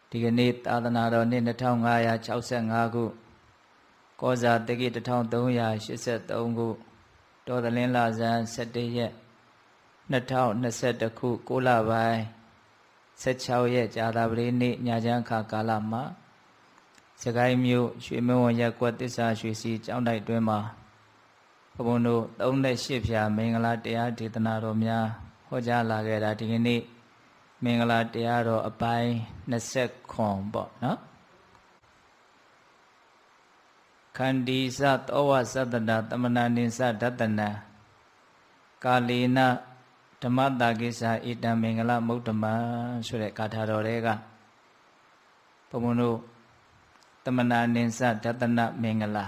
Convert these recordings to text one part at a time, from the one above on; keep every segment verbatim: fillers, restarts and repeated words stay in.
ဒီကနေ့သာသနာတော်နှစ်နှစ်ထောင်ငါးရာခြောက်ဆယ်ငါးခုကောဇာတက္ကိတစ်ထောင်သုံးရာရှစ်ဆယ်သုံးခုတော်သလင်းလဇန်ဆယ်တစ်ရက်နှစ်ထောင်နှစ်ဆယ်တစ်ခုကိုလပိုင်းဆယ်ခြောက်ရက်ကြာသပတေးနေ့ညချမ်းခါကာလမှာစကိုင်းမြို့ရွှေမင်းဝံရက်ကွက်သစ္စာရွှေစီကျောင်းတိုက်တွင်မှာဘုံဘုံတို့သုံးရှစ်ဖြာမင်္ဂလာတရားဒေသနာတော်များဟောကြားလာခဲ့တာဒီကနေ့မင်္ဂလာတရားတော်အပိုင်းနှစ်ဆယ်ခွန်ပေါ့နော်ခန္ဒီသသောဝသတ္တနာတမနာနိသဒတနာကာလေနဓမ္မတာကိစ္စဣတံမင်္ဂလမုဒ္ဓမံဆိုတဲ့ဂါထာတော်တွေကဘုံဘုံတို့တမနာနိသဒတနာမင်္ဂလာ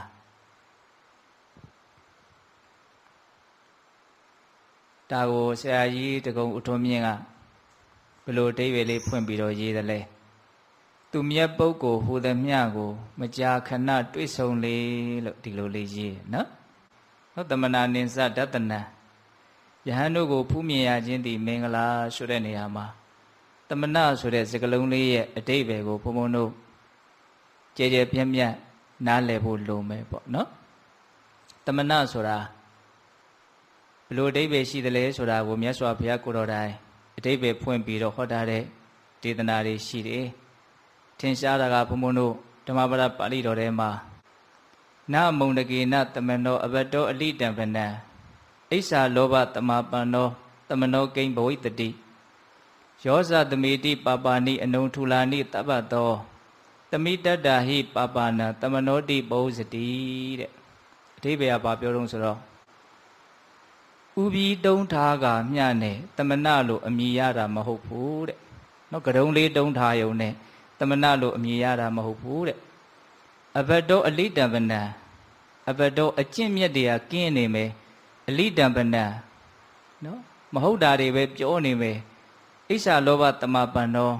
ဒါကိုဆရာကြီးတကုံဥထုံးမြင့်ကဘယ်လိုအဓိပ္ပာယ်လေးဖွင့်ပြီးတော့ရေးတယ်လဲသူမြတ်ပုဂ္ဂိုလ်ဟူသည်မြတ်ကိုမကြာခဏတွေ့ဆုံလေလို့ဒီလိုလေးရေးနော်ဟုတ်တမနာနိသဒတနာယဟန်တို့ကိုဖူးမြင်ရခြင်းဒီမင်္ဂလာဆိုတဲ့နေရာမှာတမနာဆိုတဲ့စကားလုံးလေးရဲ့အဓိပ္ပာယ်ကိုဘုံဘုံတို့ကြဲကြဲပြန့်ပြန့်နားလည်ဖို့လိုမယ်ပေါ့နော်တမနာဆိုတာဘယ်လိုအဓိပ္ပာယ်ရှိသလဲဆိုတာကိုမြတ်စွာဘုရားကိုယ်တော်တိုင်အဓိပ္ပာယ်ဖွင့်ပြီးတော့ဟောထားတဲ့ဒေသနာတွေရှိတယ်ထင်ရှားတာကဘုံဘုံတို့ဓမ္မပဒပါဠိတော်ထဲမှာနမုံတကေနတမနောအဘတောအလိတံဗနံအိစ္ဆာလောဘတမပန္နောတမနောကိဉ္ဘဝိတတိယောဇသမေတိပါပါဏိအနုံထူလာနိတပ္ပတောတမိတတ္တာဟိပါပါဏံတမနောတိပုဇ္ဇတိတဲ့အဓိပ္ပာယ်ကဘာပြောတော့ဆိုတော့ဥပြီးတုံးထားကမျှနဲ့တမနလို့အမည်ရတာမဟုတ်ဘူးတဲ့နော်ကရုံလေးတုံးထားယုံနဲ့တမနလို့အမည်ရတာမဟုတ်ဘူးတဲ့အဘတောအလိတံပနံအဘတောအကျင့်မြတ်တွေကကင်းနေမယ်အလိတံပနံနော်မဟုတ်တာတွေပဲပြောနေမယ်အိစ္ဆာလောဘတမပန္နော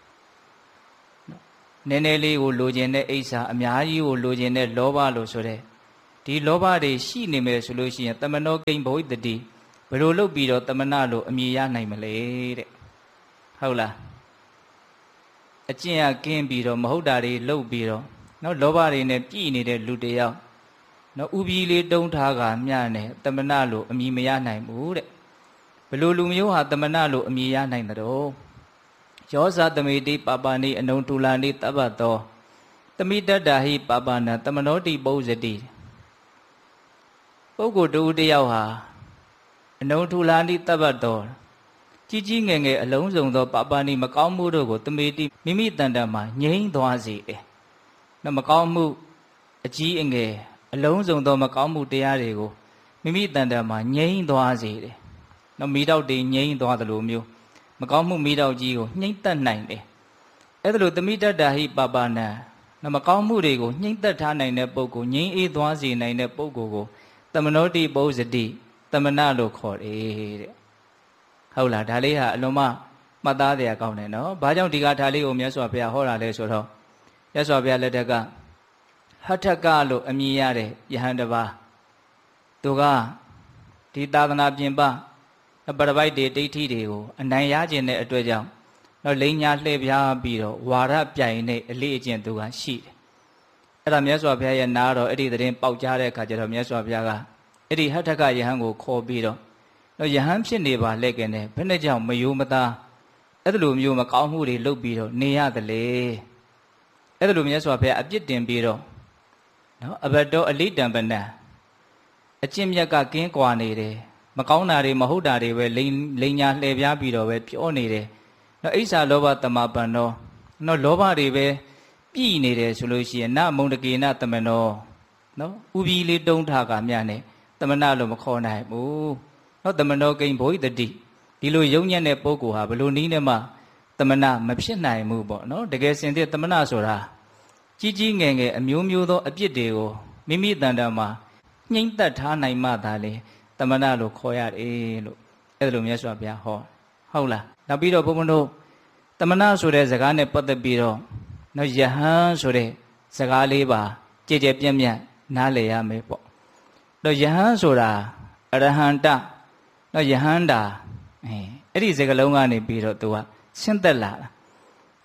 နည်းနည်းလေးကိုလိုချင်တဲ့အိစ္ဆာအများကြီးကိုလိုချင်တဲ့လောဘလို့ဆိုတဲ့ဒီလောဘတွေရှိနေမယ်ဆိုလို့ရှိရင်တမနောကိဉ္ဘဝိတတိဘယ်လိုလုပ်ပြီးတော့တမနလို့အမည်ရနိုင်မလဲတဲ့ဟုတ်လားအကျင့်ကကင်းပြီးတော့မဟုတ်တာတွေလုပ်ပြီးတော့နော်လောဘတွေနဲ့ပြည်နေတဲ့လူတယောက်နော်ဥပြီးလေးတုံးထားကမျှနဲ့တမနလို့အမည်မရနိုင်ဘူးတဲ့ဘယ်လိုလူမျိုးဟာတမနလို့အမည်ရနိုင်သလဲယောဇသမေတိပါပါဏိအနုံတူလာနိတပ္ပတောတမိတတ္တာဟိပါပါဏံတမနောတိပုဇ္ဇတိပုဂ္ဂိုလ်တူတယောက်ဟာအနုံထူလာနိတပ္ပတောကြီးကြီးငယ်ငယ်အလုံးစုံသောပါပါဏိမကောင်းမှုတို့ကိုတမေတိမိမိတန်တမှာငြိမ်းသွားစေတယ်။နော်မကောင်းမှုအကြီးအငယ်အလုံးစုံသောမကောင်းမှုတရားတွေကိုမိမိတန်တမှာငြိမ်းသွားစေတယ်။နော်မိတော့တွေငြိမ်းသွားသလိုမျိုးမကောင်းမှုမိတော့ကြီးကိုနှိမ့်သက်နိုင်တယ်။အဲ့ဒါလိုတမိတတ္တာဟိပါပါဏံနော်မကောင်းမှုတွေကိုနှိမ့်သက်ထားနိုင်တဲ့ပုဂ္ဂိုလ်ငြိမ်းအေးသွားစေနိုင်တဲ့ပုဂ္ဂိုလ်ကိုတမနောတိပုဇ္ဇတိတမနလို့ခေါ်တယ်တဲ့ဟုတ်လားဒါလေးဟာအလွန်မှမှတ်သားစရာကောင်းတယ်နော်ဘာကြောင့်ဒီကထာလေးကိုမြတ်စွာဘုရားဟောတာလဲဆိုတော့မြတ်စွာဘုရားလက်ထက်ကဟထကလို့အမည်ရတဲ့ယဟန်တစ်ပါးသူကဒီသာသနာပြင်ပပရပိုက်တွေဒိဋ္ဌိတွေကိုအနိုင်ရခြင်းတဲ့အတွက်ကြောင့်တော့လိန်ညာလှည့်ပြားပြီးတော့ဝါရပြိုင်တဲ့အလေးအကျင့်သူကရှိတယ်အဲ့ဒါမြတ်စွာဘုရားရဲ့နားတော်အဲ့ဒီသတင်းပေါက်ကြားတဲ့အခါကျတော့မြတ်စွာဘုရားကအဲ့ဒီဟထကယဟန်ကိုခေါ်ပြီးတော့တော့ယဟန်ဖြစ်နေပါလက်ကနေဘယ်နဲ့ကြောင့်မယိုမသားအဲ့ဒါလိုမျိုးမကောင်းမှုတွေလုပ်ပြီးတော့နေရတယ်လေအဲ့ဒါလိုမြတ်စွာဘုရားအပြစ်တင်ပြီးတော့နော်အဘတောအလိတံပနံအကျင့်မြတ်ကကင်းကွာနေတယ်မကောင်းတာတွေမဟုတ်တာတွေပဲလိန်လိန်ညာလှည့်ပြားပြီးတော့ပဲပြောနေတယ်နော်အိစ္ဆာလောဘတမပန္နောနော်လောဘတွေပဲပြည်နေတယ်ဆိုလို့ရှိရင်နမုံတကေနတမနောနော်ဥပြီးလေးတုံးထားကမြနဲ့တမနလို့မခေါ်နိုင်ဘူးနော်တမနောကိဉ္ဘဝိတတိဒီလိုယုံညံ့တဲ့ပုဂ္ဂိုလ်ဟာဘလို့နည်းနဲ့မှတမနမဖြစ်နိုင်ဘူးပေါ့နော်တကယ်စင်တဲ့တမနဆိုတာကြီးကြီးငယ်ငယ်အမျိုးမျိုးသောအပြစ်တွေကိုမိမိတန်တမှာနှိမ့်သက်ထားနိုင်မှသာလေတမနလို့ခေါ်ရတယ်လို့အဲ့ဒါလိုမြတ်စွာဘုရားဟောဟုတ်လားနောက်ပြီးတော့ဘုန်းဘုန်းတို့တမနဆိုတဲ့စကားနဲ့ပတ်သက်ပြီးတော့နော်ယဟန်ဆိုတဲ့စကားလေးပါကြည်ကြဲပြန့်ပြန့်နားလည်ရမယ်ပေါ့တော့ယဟန်ဆိုတာအရဟန္တနော်ယဟန္တာအဲအဲ့ဒီစကားလုံးကနေပြီးတော့သူကဆင်းသက်လာတာ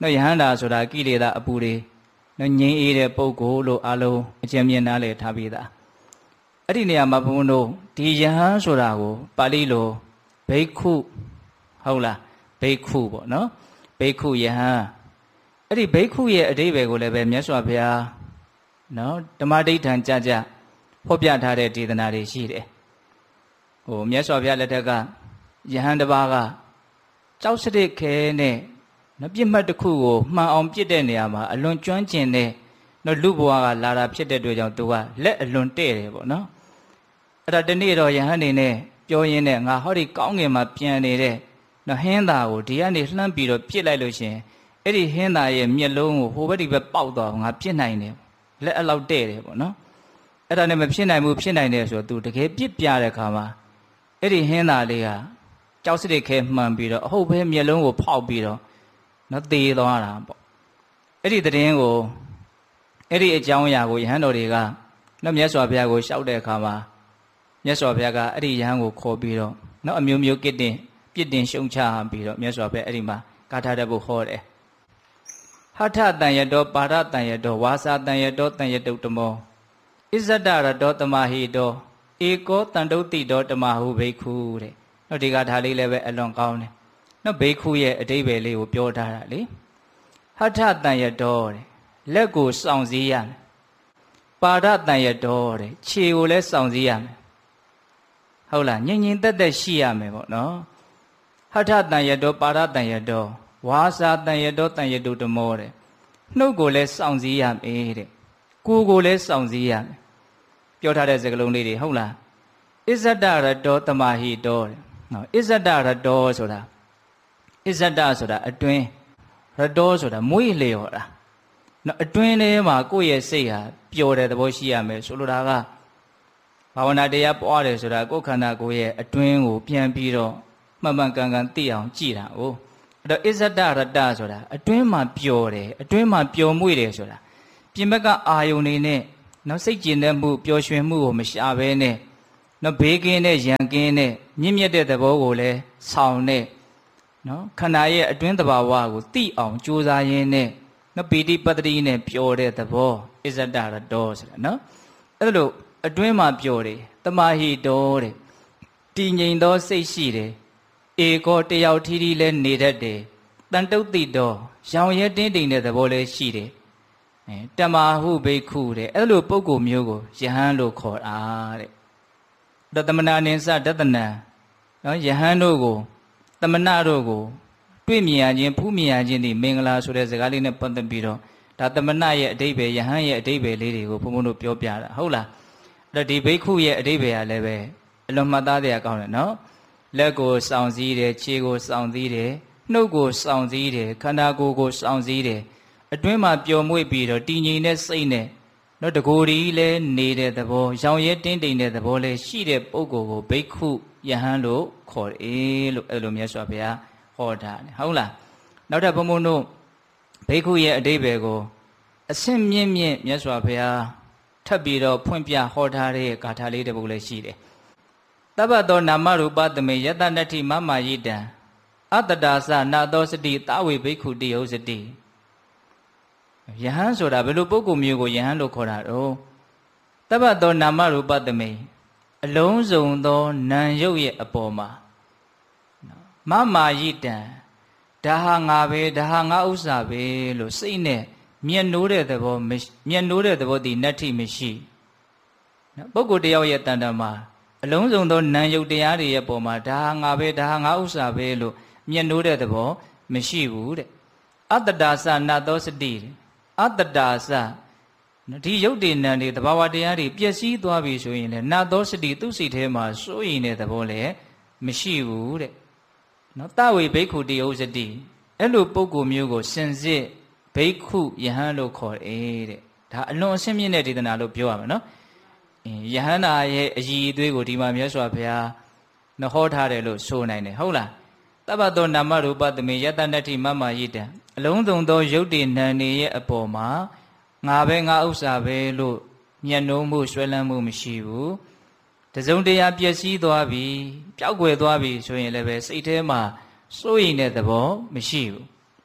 နော်ယဟန္တာဆိုတာကိလေသာအပူတွေနော်ငြိမ်းအေးတဲ့ပုဂ္ဂိုလ်လို့အလုံးအကျဉ်းမြင်နားလည်ထားပြီးသားအဲ့ဒီနေရာမှာဘုန်းတို့ဒီယဟန်ဆိုတာကိုပါဠိလိုဘိက္ခုဟုတ်လားဘိက္ခုပေါ့နော်ဘိက္ခုယဟန်အဲ့ဒီဘိက္ခုရဲ့အဓိပ္ပာယ်ကိုလည်းပဲမြတ်စွာဘုရားနော်ဓမ္မဒိဋ္ဌံကြကြဖော်ပြထားတဲ့ဒေသနာတွေရှိတယ်ဟိုမြတ်စွာဘုရားလက်ထက်ကယဟန်တစ်ပါးကကြောက်စရစ်ခဲနဲ့နော်ပြစ်မှတ်တစ်ခုကိုမှန်အောင်ပြစ်တဲ့နေရာမှာအလွန်ကျွမ်းကျင်တဲ့နော်လူဘဝကလာတာဖြစ်တဲ့အတွက်ကြောင့်သူကလက်အလွန်တဲ့တယ်ပေါ့နော်အဲ့ဒါတနေ့တော့ယဟန်နေနဲ့ပြောရင်းနဲ့ငါဟောဒီကောင်းငင်မှာပြန်နေတဲ့နော်ဟင်းသားကိုဒီကနေလှမ်းပြီးတော့ပြစ်လိုက်လို့ရှင်အဲ့ဒီဟင်းသားရဲ့မျက်လုံးကိုဟိုဘက်ဒီဘက်ပေါက်သွားငါပြစ်နိုင်တယ်လက်အလောက်တဲ့တယ်ပေါ့နော်အဲ့ဒါနဲ့မဖြစ်နိုင်ဘူးဖြစ်နိုင်တယ်ဆိုတော့သူတကယ်ပြစ်ပြတဲ့ခါမှာအဲ့ဒီဟင်းသားလေးကကြောက်စရစ်ခဲမှန်ပြီးတော့အဟုတ်ပဲမျက်လုံးကိုဖောက်ပြီးတော့နော်သေသွားတာပေါ့အဲ့ဒီသတင်းကိုအဲ့ဒီအကြောင်းအရာကိုယဟန်တော်တွေကနော်မြတ်စွာဘုရားကိုရှောက်တဲ့အခါမှာမြတ်စွာဘုရားကအဲ့ဒီယဟန်ကိုခေါ်ပြီးတော့နော်အမျိုးမျိုးကစ်တင်ပြစ်တင်ရှုံချပြီးတော့မြတ်စွာဘုရားအဲ့ဒီမှာဂါထာတစ်ပုဒ်ဟောတယ်ဟထတံယတောပါရတံယတောဝါစာတံယတောတံယတုတမောဣဇဒရတောတမဟိတောဧကောတန္တုတိတောတမဟုဘိက္ခုတဲ့နော်ဒီဂါထာလေးလည်းပဲအလွန်ကောင်းတယ်နော်ဘိက္ခုရဲ့အဓိပ္ပာယ်လေးကိုပြောထားတာလေဟထတံယတောတဲ့လက်ကိုစောင့်စည်းရမယ်ပါရတံယတောတဲ့ခြေကိုလည်းစောင့်စည်းရမယ်ဟုတ်လားငြိမ်ငြိမ်သက်သက်ရှိရမယ်ပေါ့နော်ဟထတံယတောပါရတံယတောဝါစာတံယတောတံယတုတမောတဲ့နှုတ်ကိုလည်းစောင့်စည်းရမယ်တဲ့ကိုယ်ကိုလည်းစောင့်စည်းရမယ်ပြောထားတဲ့စကားလုံးလေးတွေဟုတ်လားဣဇဒရတောတမဟိတောတဲ့နော်ဣဇဒရတောဆိုတာဣဇဒဆိုတာအတွင်းရတောဆိုတာမွေးလျော်တာနော်အတွင်းထဲမှာကိုယ့်ရဲ့စိတ်ဟာပျော်တဲ့သဘောရှိရမယ်ဆိုလိုတာကဘာဝနာတရားပွားတယ်ဆိုတာကိုယ်ခန္ဓာကိုယ်ရဲ့အတွင်းကိုပြန်ပြီးတော့မှန်မှန်ကန်ကန်သိအောင်ကြည့်တာ哦အဲ့တော့ဣဇဒရတဆိုတာအတွင်းမှာပျော်တယ်အတွင်းမှာပျော်မွေ့တယ်ဆိုတာပြင်ဘက်ကအာယုန်နေနဲ့နော်စိတ်ကျင်တဲ့မှုပျော်ရွှင်မှုကိုမရှာဘဲနဲ့နော်ဘေးကင်းတဲ့ရန်ကင်းတဲ့မြင့်မြတ်တဲ့သဘောကိုလည်းဆောင်တဲ့နော်ခန္ဓာရဲ့အတွင်းသဘာဝကိုသိအောင်ကြိုးစားရင်းနဲ့နော်ပီတိပတ္တိနဲ့ပျော်တဲ့သဘောဣဇဒရတောဆိုတာနော်အဲ့လိုအတွင်းမှာပျော်တယ်တမဟိတောတဲ့တည်ငြိမ်သောစိတ်ရှိတယ်ဧကောတယောက်ထီးထီးလဲနေတတ်တယ်တန်တုတ်တိတောရောင်ရဲတင်းတိမ်တဲ့သဘောလည်းရှိတယ်အဲတမဟုဘိက္ခုတဲ့အဲ့လိုပုဂ္ဂိုလ်မျိုးကိုယဟန်လို့ခေါ်တာတဲ့တသမနာနိသဒတနံနော်ယဟန်တို့ကိုသမဏတို့ကိုတွေ့မြင်ရခြင်းဖူးမြင်ရခြင်းဒီမင်္ဂလာဆိုတဲ့စကားလေးနဲ့ပတ်သက်ပြီးတော့ဒါသမဏရဲ့အဓိပ္ပာယ်ယဟန်ရဲ့အဓိပ္ပာယ်လေးတွေကိုဘုန်းဘုန်းတို့ပြောပြတာဟုတ်လားအဲ့တော့ဒီဘိက္ခုရဲ့အဓိပ္ပာယ်ကလည်းပဲအလွန်မှတ်သားတဲ့အကောင်းတယ်နော်လက်ကိုစောင့်စည်းတယ်ခြေကိုစောင့်စည်းတယ်နှုတ်ကိုစောင့်စည်းတယ်ခန္ဓာကိုယ်ကိုစောင့်စည်းတယ်အတွင်းမှာပျော်မွေ့ပြီးတော့တည်ငြိမ်တဲ့စိတ်နဲ့နော်တကိုယ်ဒီလည်းနေတဲ့သဘောရောင်ရဲတင်းတိမ်တဲ့သဘောလည်းရှိတဲ့ပုဂ္ဂိုလ်ကိုဘိက္ခုယဟန်လို့ခေါ်တယ်လို့အဲ့လိုမြတ်စွာဘုရားဟောတာဟုတ်လားနောက်ထပ်ဘုံဘုံတို့ဘိက္ခုရဲ့အဓိပ္ပာယ်ကိုအဆင့်မြင့်မြင့်မြတ်စွာဘုရားထပ်ပြီးတော့ဖွင့်ပြဟောထားတဲ့ဂါထာလေးတစ်ပုဒ်လည်းရှိတယ်တပ္ပတောနာမရူပသမေယတနတ္ထိမမယိတံအတ္တဒါသနာသောစတိတဝေဘိက္ခုတိယုစတိယဟန်ဆိုတာဘယ်လိုပုဂ္ဂိုလ်မျိုးကိုယဟန်လို့ခေါ်တာတော့တပ္ပတောနာမရူပသမေအလုံးစုံသောနာမ်ရုပ်ရဲ့အပေါ်မှာမမယိတံဒါဟာငါပဲဒါဟာငါဥစ္စာပဲလို့စိတ်နဲ့မျက်နှိုးတဲ့သဘောမျက်နှိုးတဲ့သဘောတည်နတ္ထိမရှိနော်ပုဂ္ဂိုလ်တယောက်ရဲ့တန်တမှာအလုံးစုံသောနာမ်ရုပ်တရားတွေရဲ့ပုံမှာဒါဟာငါပဲဒါဟာငါဥစ္စာပဲလို့မျက်နှိုးတဲ့သဘောမရှိဘူးတဲ့အတ္တဒါသနာသောစတိအတ္တဒါသဒီရုပ်တည်နံတွေသဘာဝတရားတွေပျက်စီးသွားပြီဆိုရင်လည်းနာသောစတိသူ့စိတ်ထဲမှာစိုးရိမ်တဲ့သဘောလည်းမရှိဘူးတဲ့နော်တဝေဘိက္ခုတိယုစတိအဲ့လိုပုဂ္ဂိုလ်မျိုးကိုစင်စစ်ဘိက္ခုယဟန်လို့ခေါ်တယ်တဲ့ဒါအလွန်အဆင့်မြင့်တဲ့ဒေသနာလို့ပြောရမှာနော်ယဟန္တာရဲ့အည်အသွေးကိုဒီမှာမြတ်စွာဘုရားနှဟောထားတယ်လို့ဆိုနိုင်တယ်ဟုတ်လားတပ္ပတောနာမရူပသမေယတနတ္ထိမမယိတံအလုံးစုံသောရုပ်တည်နံတွေရဲ့အပေါ်မှာငါပဲငါဥစ္စာပဲလို့ညှဉ်းနှုံးမှုဆွဲလန်းမှုမရှိဘူးတစုံတရာပျက်စီးသွားပြီပျောက်ကွယ်သွားပြီဆိုရင်လည်းပဲစိတ်ထဲမှာစိုးရိမ်တဲ့သဘောမရှိဘူး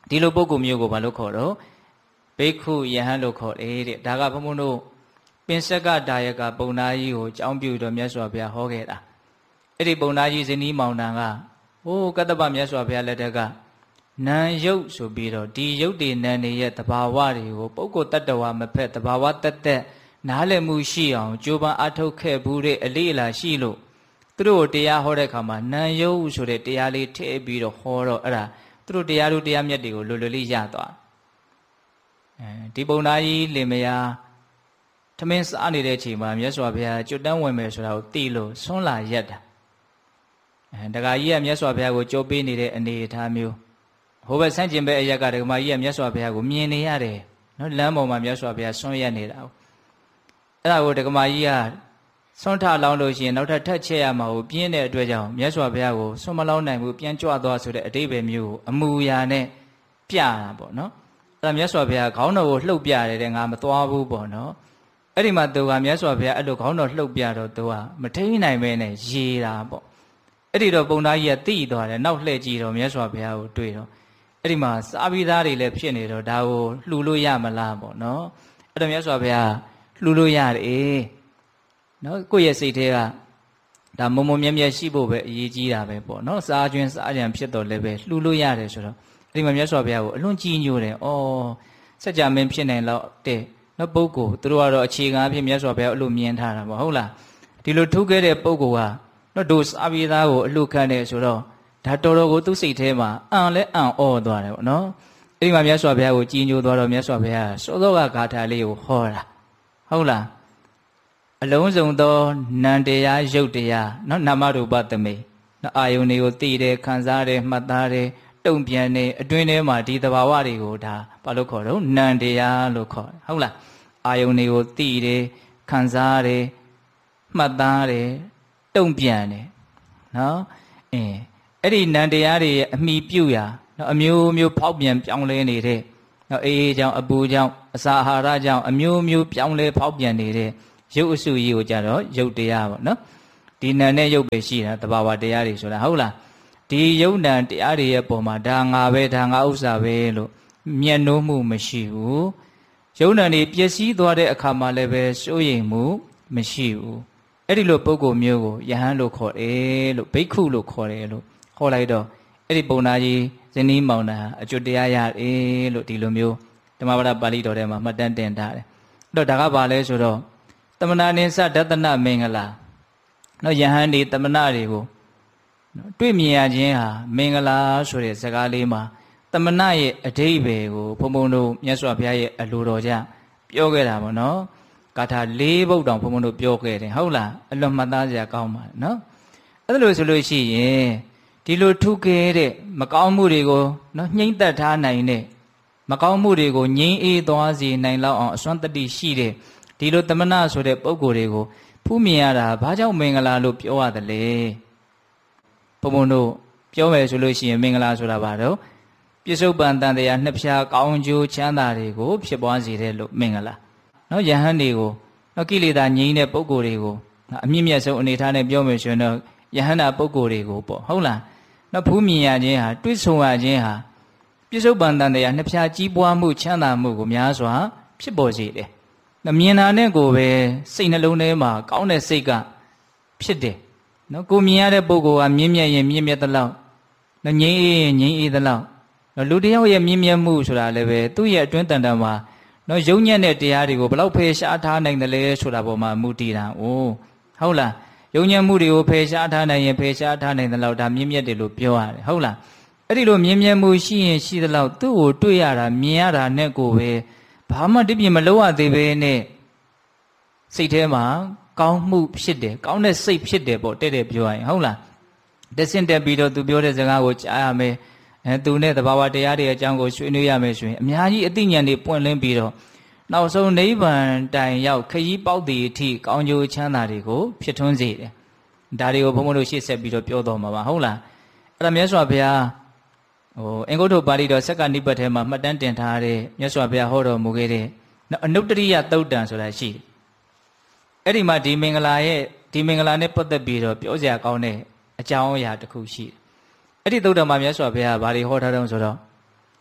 ဒီလိုပုဂ္ဂိုလ်မျိုးကိုဘာလို့ခေါ်တော့ဘိက္ခုယဟန်လို့ခေါ်တယ်တဲ့ဒါကဘုန်းဘုန်းတို့ပင်စကဒါယကပုံနာကြီးကိုအကြောင်းပြုတော့မြတ်စွာဘုရားဟောခဲ့တာအဲ့ဒီပုံနာကြီးဇနီးမောင်နှံကဟိုးကတ္တပမြတ်စွာဘုရားလက်ထက်ကနံယုတ်ဆိုပြီးတော့ဒီယုတ်တွေနံတွေရဲ့တဘာဝတွေကိုပုဂ္ဂိုလ်တ attva မဖက်တဘာဝတတ်တဲ့နားလည်မှုရှိအောင်ကြိုးပမ်းအထောက်ခဲ့ဘူးတဲ့အလေးအလာရှိလို့သူတို့တရားဟောတဲ့အခါမှာနံယုတ်ဆိုတဲ့တရားလေးထည့်ပြီးတော့ဟောတော့အဲ့ဒါသူတို့တရားတို့တရားမြတ်တွေကိုလွယ်လွယ်လေးရသွားအဲဒီပုံနာကြီးလင်မယားထမင်းစားနေတဲ့အချိန်မှာမြတ်စွာဘုရားကျွတ်တန်းဝင်မယ်ဆိုတာကိုသိလို့ဆွန်းလာရက်တာအဲတခါကြီးကမြတ်စွာဘုရားကိုကြိုးပေးနေတဲ့အနေအထားမျိုးဟိုဘက်ဆန့်ကျင်ဘက်အရက်ကဒကမာကြီးကမြတ်စွာဘုရားကိုမြင်နေရတယ်နော်လမ်းပေါ်မှာမြတ်စွာဘုရားဆွန်းရက်နေတာအဲ့ဒါကိုဒကမာကြီးကဆွန်းထလောင်းလို့ရှိရင်နောက်ထပ်ထပ်ချက်ရမှာကိုပြင်းတဲ့အတွက်ကြောင့်မြတ်စွာဘုရားကိုဆွန်းမလောင်းနိုင်ဘူးပြန်ကြွသွားဆိုတဲ့အတိပ္ပယ်မျိုးကိုအမူအရာနဲ့ပြတာပေါ့နော်အဲ့ဒါမြတ်စွာဘုရားခေါင်းတော်ကိုလှုပ်ပြတယ်တဲ့ငါမသွားဘူးပေါ့နော်အဲ့ဒီမှာသူကမြတ်စွာဘုရားအဲ့လိုခေါင်းတော်လှုပ်ပြတော့သူကမထိန်နိုင်ပဲနဲ့ရေတာပေါ့အဲ့ဒီတော့ပုံသားကြီးကတိသွားတယ်နောက်လှည့်ကြည့်တော့မြတ်စွာဘုရားကိုတွေ့တော့အဲ့ဒီမှာစားပြီးသားတွေလည်းဖြစ်နေတော့ဒါကိုလှူလို့ရမလားပေါ့နော်အဲ့တော့မြတ်စွာဘုရားလှူလို့ရတယ်နော်ကိုယ့်ရဲ့စိတ်ထဲကဒါမုံမုံမြဲမြဲရှိဖို့ပဲအရေးကြီးတာပဲပေါ့နော်စားကျွင်းစားကြံဖြစ်တော့လည်းပဲလှူလို့ရတယ်ဆိုတော့အဲ့ဒီမှာမြတ်စွာဘုရားကိုအလွန်ကြီးညိုတယ်ဩစัจ जा မင်းဖြစ်နိုင်တော့တဲ့နော်ပုဂ္ဂိုလ်သူတို့ကတော့အခြေခံအဖြစ်မြတ်စွာဘုရားအလိုမြင်ထားတာပေါ့ဟုတ်လားဒီလိုထုတ်ခဲ့တဲ့ပုဂ္ဂိုလ်ကနော်တို့စားပြီးသားကိုအလှခံတယ်ဆိုတော့ဒါတော်တော်ကိုသူ့စိတ်ထဲမှာအံလဲအံ့ဩသွားတယ်ပေါ့နော်အဲ့ဒီမှာမြတ်စွာဘုရားကိုကြီးညိုသွားတော့မြတ်စွာဘုရားစောစောကဂါထာလေးကိုဟောတာဟုတ်လားအလုံးစုံသောနံတရားရုပ်တရားနော်နာမရူပသမိနော်အာယုန်တွေကိုသိတယ်ခံစားတယ်မှတ်သားတယ်တုံ့ပြန်တယ်အတွင်းထဲမှာဒီသဘာဝတွေကိုဒါဘာလို့ခေါ်တော့နံတရားလို့ခေါ်တယ်ဟုတ်လားအာယုန်တွေကိုသိတယ်ခံစားတယ်မှတ်သားတယ်တုံ့ပြန်တယ်နော်အင်းအဲ့ဒီနံတရားတွေရဲ့အမိပြုရာနော်အမျိုးမျိုးဖောက်ပြန်ပြောင်းလဲနေတဲ့နော်အေးအေးကြောင့်အပူကြောင့်အစာအာဟာရကြောင့်အမျိုးမျိုးပြောင်းလဲဖောက်ပြန်နေတဲ့ရုပ်အစုကြီးကိုကြတော့ရုပ်တရားပေါ့နော်ဒီနံနဲ့ရုပ်ပဲရှိတာတဘာဝတရားတွေဆိုတာဟုတ်လားဒီယုံနံတရားတွေရဲ့ပုံမှာဒါငါပဲဒါငါဥစ္စာပဲလို့မျက်နှိုးမှုမရှိဘူးယုံနံတွေပျက်စီးသွားတဲ့အခါမှာလည်းပဲစိုးရိမ်မှုမရှိဘူးအဲ့ဒီလိုပုဂ္ဂိုလ်မျိုးကိုယဟန်လို့ခေါ်တယ်လို့ဘိက္ခုလို့ခေါ်တယ်လို့ဟောလိုက်တော့အဲ့ဒီပုံနာကြီးဇနီးမောင်နှံအကျွတ်တရားရတယ်လို့ဒီလိုမျိုးဓမ္မပဒပါဠိတော်ထဲမှာမှတ်တမ်းတင်ထားတယ်အဲ့တော့ဒါကဘာလဲဆိုတော့တမနာနိသဒသနမင်္ဂလာနော်ယဟန်ဒီတမနာတွေကိုနော်တွေ့မြင်ရခြင်းဟာမင်္ဂလာဆိုတဲ့စကားလေးမှာတမနာရဲ့အဓိပ္ပာယ်ကိုဘုံဘုံတို့မြတ်စွာဘုရားရဲ့အလိုတော်ကြပြောခဲ့တာပေါ့နော်ဂါထာလေးပုဒ်တောင်ဘုံဘုံတို့ပြောခဲ့တယ်ဟုတ်လားအလွန်မှတ်သားစရာကောင်းပါတယ်နော်အဲ့လိုဆိုလို့ရှိရင်ဒီလိုထုခဲ့တဲ့မကောင်းမှုတွေကိုနော်နှိမ့်သက်ထားနိုင်တဲ့မကောင်းမှုတွေကိုငြိမ်းအေးသွားစေနိုင်လောက်အောင်အစွမ်းတတ္တိရှိတဲ့ဒီလိုတမနာဆိုတဲ့ပုံကိုယ်တွေကိုဖူးမြင်ရတာဘာကြောင့်မင်္ဂလာလို့ပြောရတယ်လဲဘုံဘုံတို့ပြောမယ်ဆိုလို့ရှိရင်မင်္ဂလာဆိုတာဘာတော့ပြစ္ဆုတ်ပန်တန်တရားနှစ်ဖြာကောင်းကျိုးချမ်းသာတွေကိုဖြစ်ပွားစေတယ်လို့မင်္ဂလာနော်ယဟန်တွေကိုနော်ကိလေသာငြိမ်းတဲ့ပုံကိုယ်တွေကိုအမြင့်မြတ်ဆုံးအနေထားနဲ့ပြောမယ်ဆိုရင်တော့ယဟန္တာပုံကိုယ်တွေကိုပေါ့ဟုတ်လားနော်ဖူးမြင်ရခြင်းဟာတွေ့ဆုံရခြင်းဟာပြစ္ဆုတ်ပန်တန်တရားနှစ်ဖြာကြီးပွားမှုချမ်းသာမှုကိုများစွာဖြစ်ပေါ်စေတယ်မြင်တာနဲ့ကိုပဲစိတ်နှလုံးထဲမှာကောင်းတဲ့စိတ်ကဖြစ်တယ်နော်ကိုမြင်ရတဲ့ပုဂ္ဂိုလ်ကမြင့်မြတ်ရင်မြင့်မြတ်သလောက်နော်ငြိမ်းအေးရင်ငြိမ်းအေးသလောက်နော်လူတယောက်ရဲ့မြင့်မြတ်မှုဆိုတာလည်းပဲသူ့ရဲ့အတွင်းတန်တန်မှာနော်ယုံညံ့တဲ့တရားတွေကိုဘယ်လောက်ဖယ်ရှားထားနိုင်တယ်လဲဆိုတာပေါ်မှာမူတည်တာ။အိုးဟုတ်လားယုံညံ့မှုတွေကိုဖယ်ရှားထားနိုင်ရင်ဖယ်ရှားထားနိုင်တယ်လို့ဒါမြင့်မြတ်တယ်လို့ပြောရတယ်ဟုတ်လားအဲ့ဒီလိုမြင့်မြတ်မှုရှိရင်ရှိသလောက်သူ့ကိုတွေ့ရတာမြင်ရတာနဲ့ကိုပဲဘာမှတပြင်းမလို့ရသေးပဲနဲ့စိတ်ထဲမှာကောင်းမှုဖြစ်တယ်ကောင်းတဲ့စိတ်ဖြစ်တယ်ပေါ့တဲ့တဲ့ပြောရရင်ဟုတ်လားတဆင့်တက်ပြီးတော့သူပြောတဲ့စကားကိုကြားရမယ်အဲသူနဲ့သဘာဝတရားတွေအကြောင်းကိုဆွေးနွေးရမယ်ဆိုရင်အများကြီးအသိဉာဏ်တွေပွင့်လင်းပြီးတော့နောက်ဆုံးနိဗ္ဗာန်တိုင်ရောက်ခရီးပေါက်တဲ့အထိကောင်းကျိုးချမ်းသာတွေကိုဖြစ်ထွန်းစေတယ်ဒါတွေကိုဘုန်းဘုန်းတို့ရှေ့ဆက်ပြီးတော့ပြောတော်မှာပါဟုတ်လားအဲ့ဒါမြတ်စွာဘုရားဟိုအင်္ဂုတ္တပါဠိတော်စက္ကနိပတ်ထဲမှာမှတ်တမ်းတင်ထားတဲ့မြတ်စွာဘုရားဟောတော်မူခဲ့တဲ့အနုတ္တရိယသုတ်တံဆိုတာရှိတယ်အဲ့ဒီမှာဒီမင်္ဂလာရဲ့ဒီမင်္ဂလာနဲ့ပတ်သက်ပြီးတော့ပြောစရာကောင်းတဲ့အကြောင်းအရာတစ်ခုရှိတယ်အဲ့ဒီသုတ်တံမှာမြတ်စွာဘုရားဗာတွေဟောထားတုံးဆိုတော့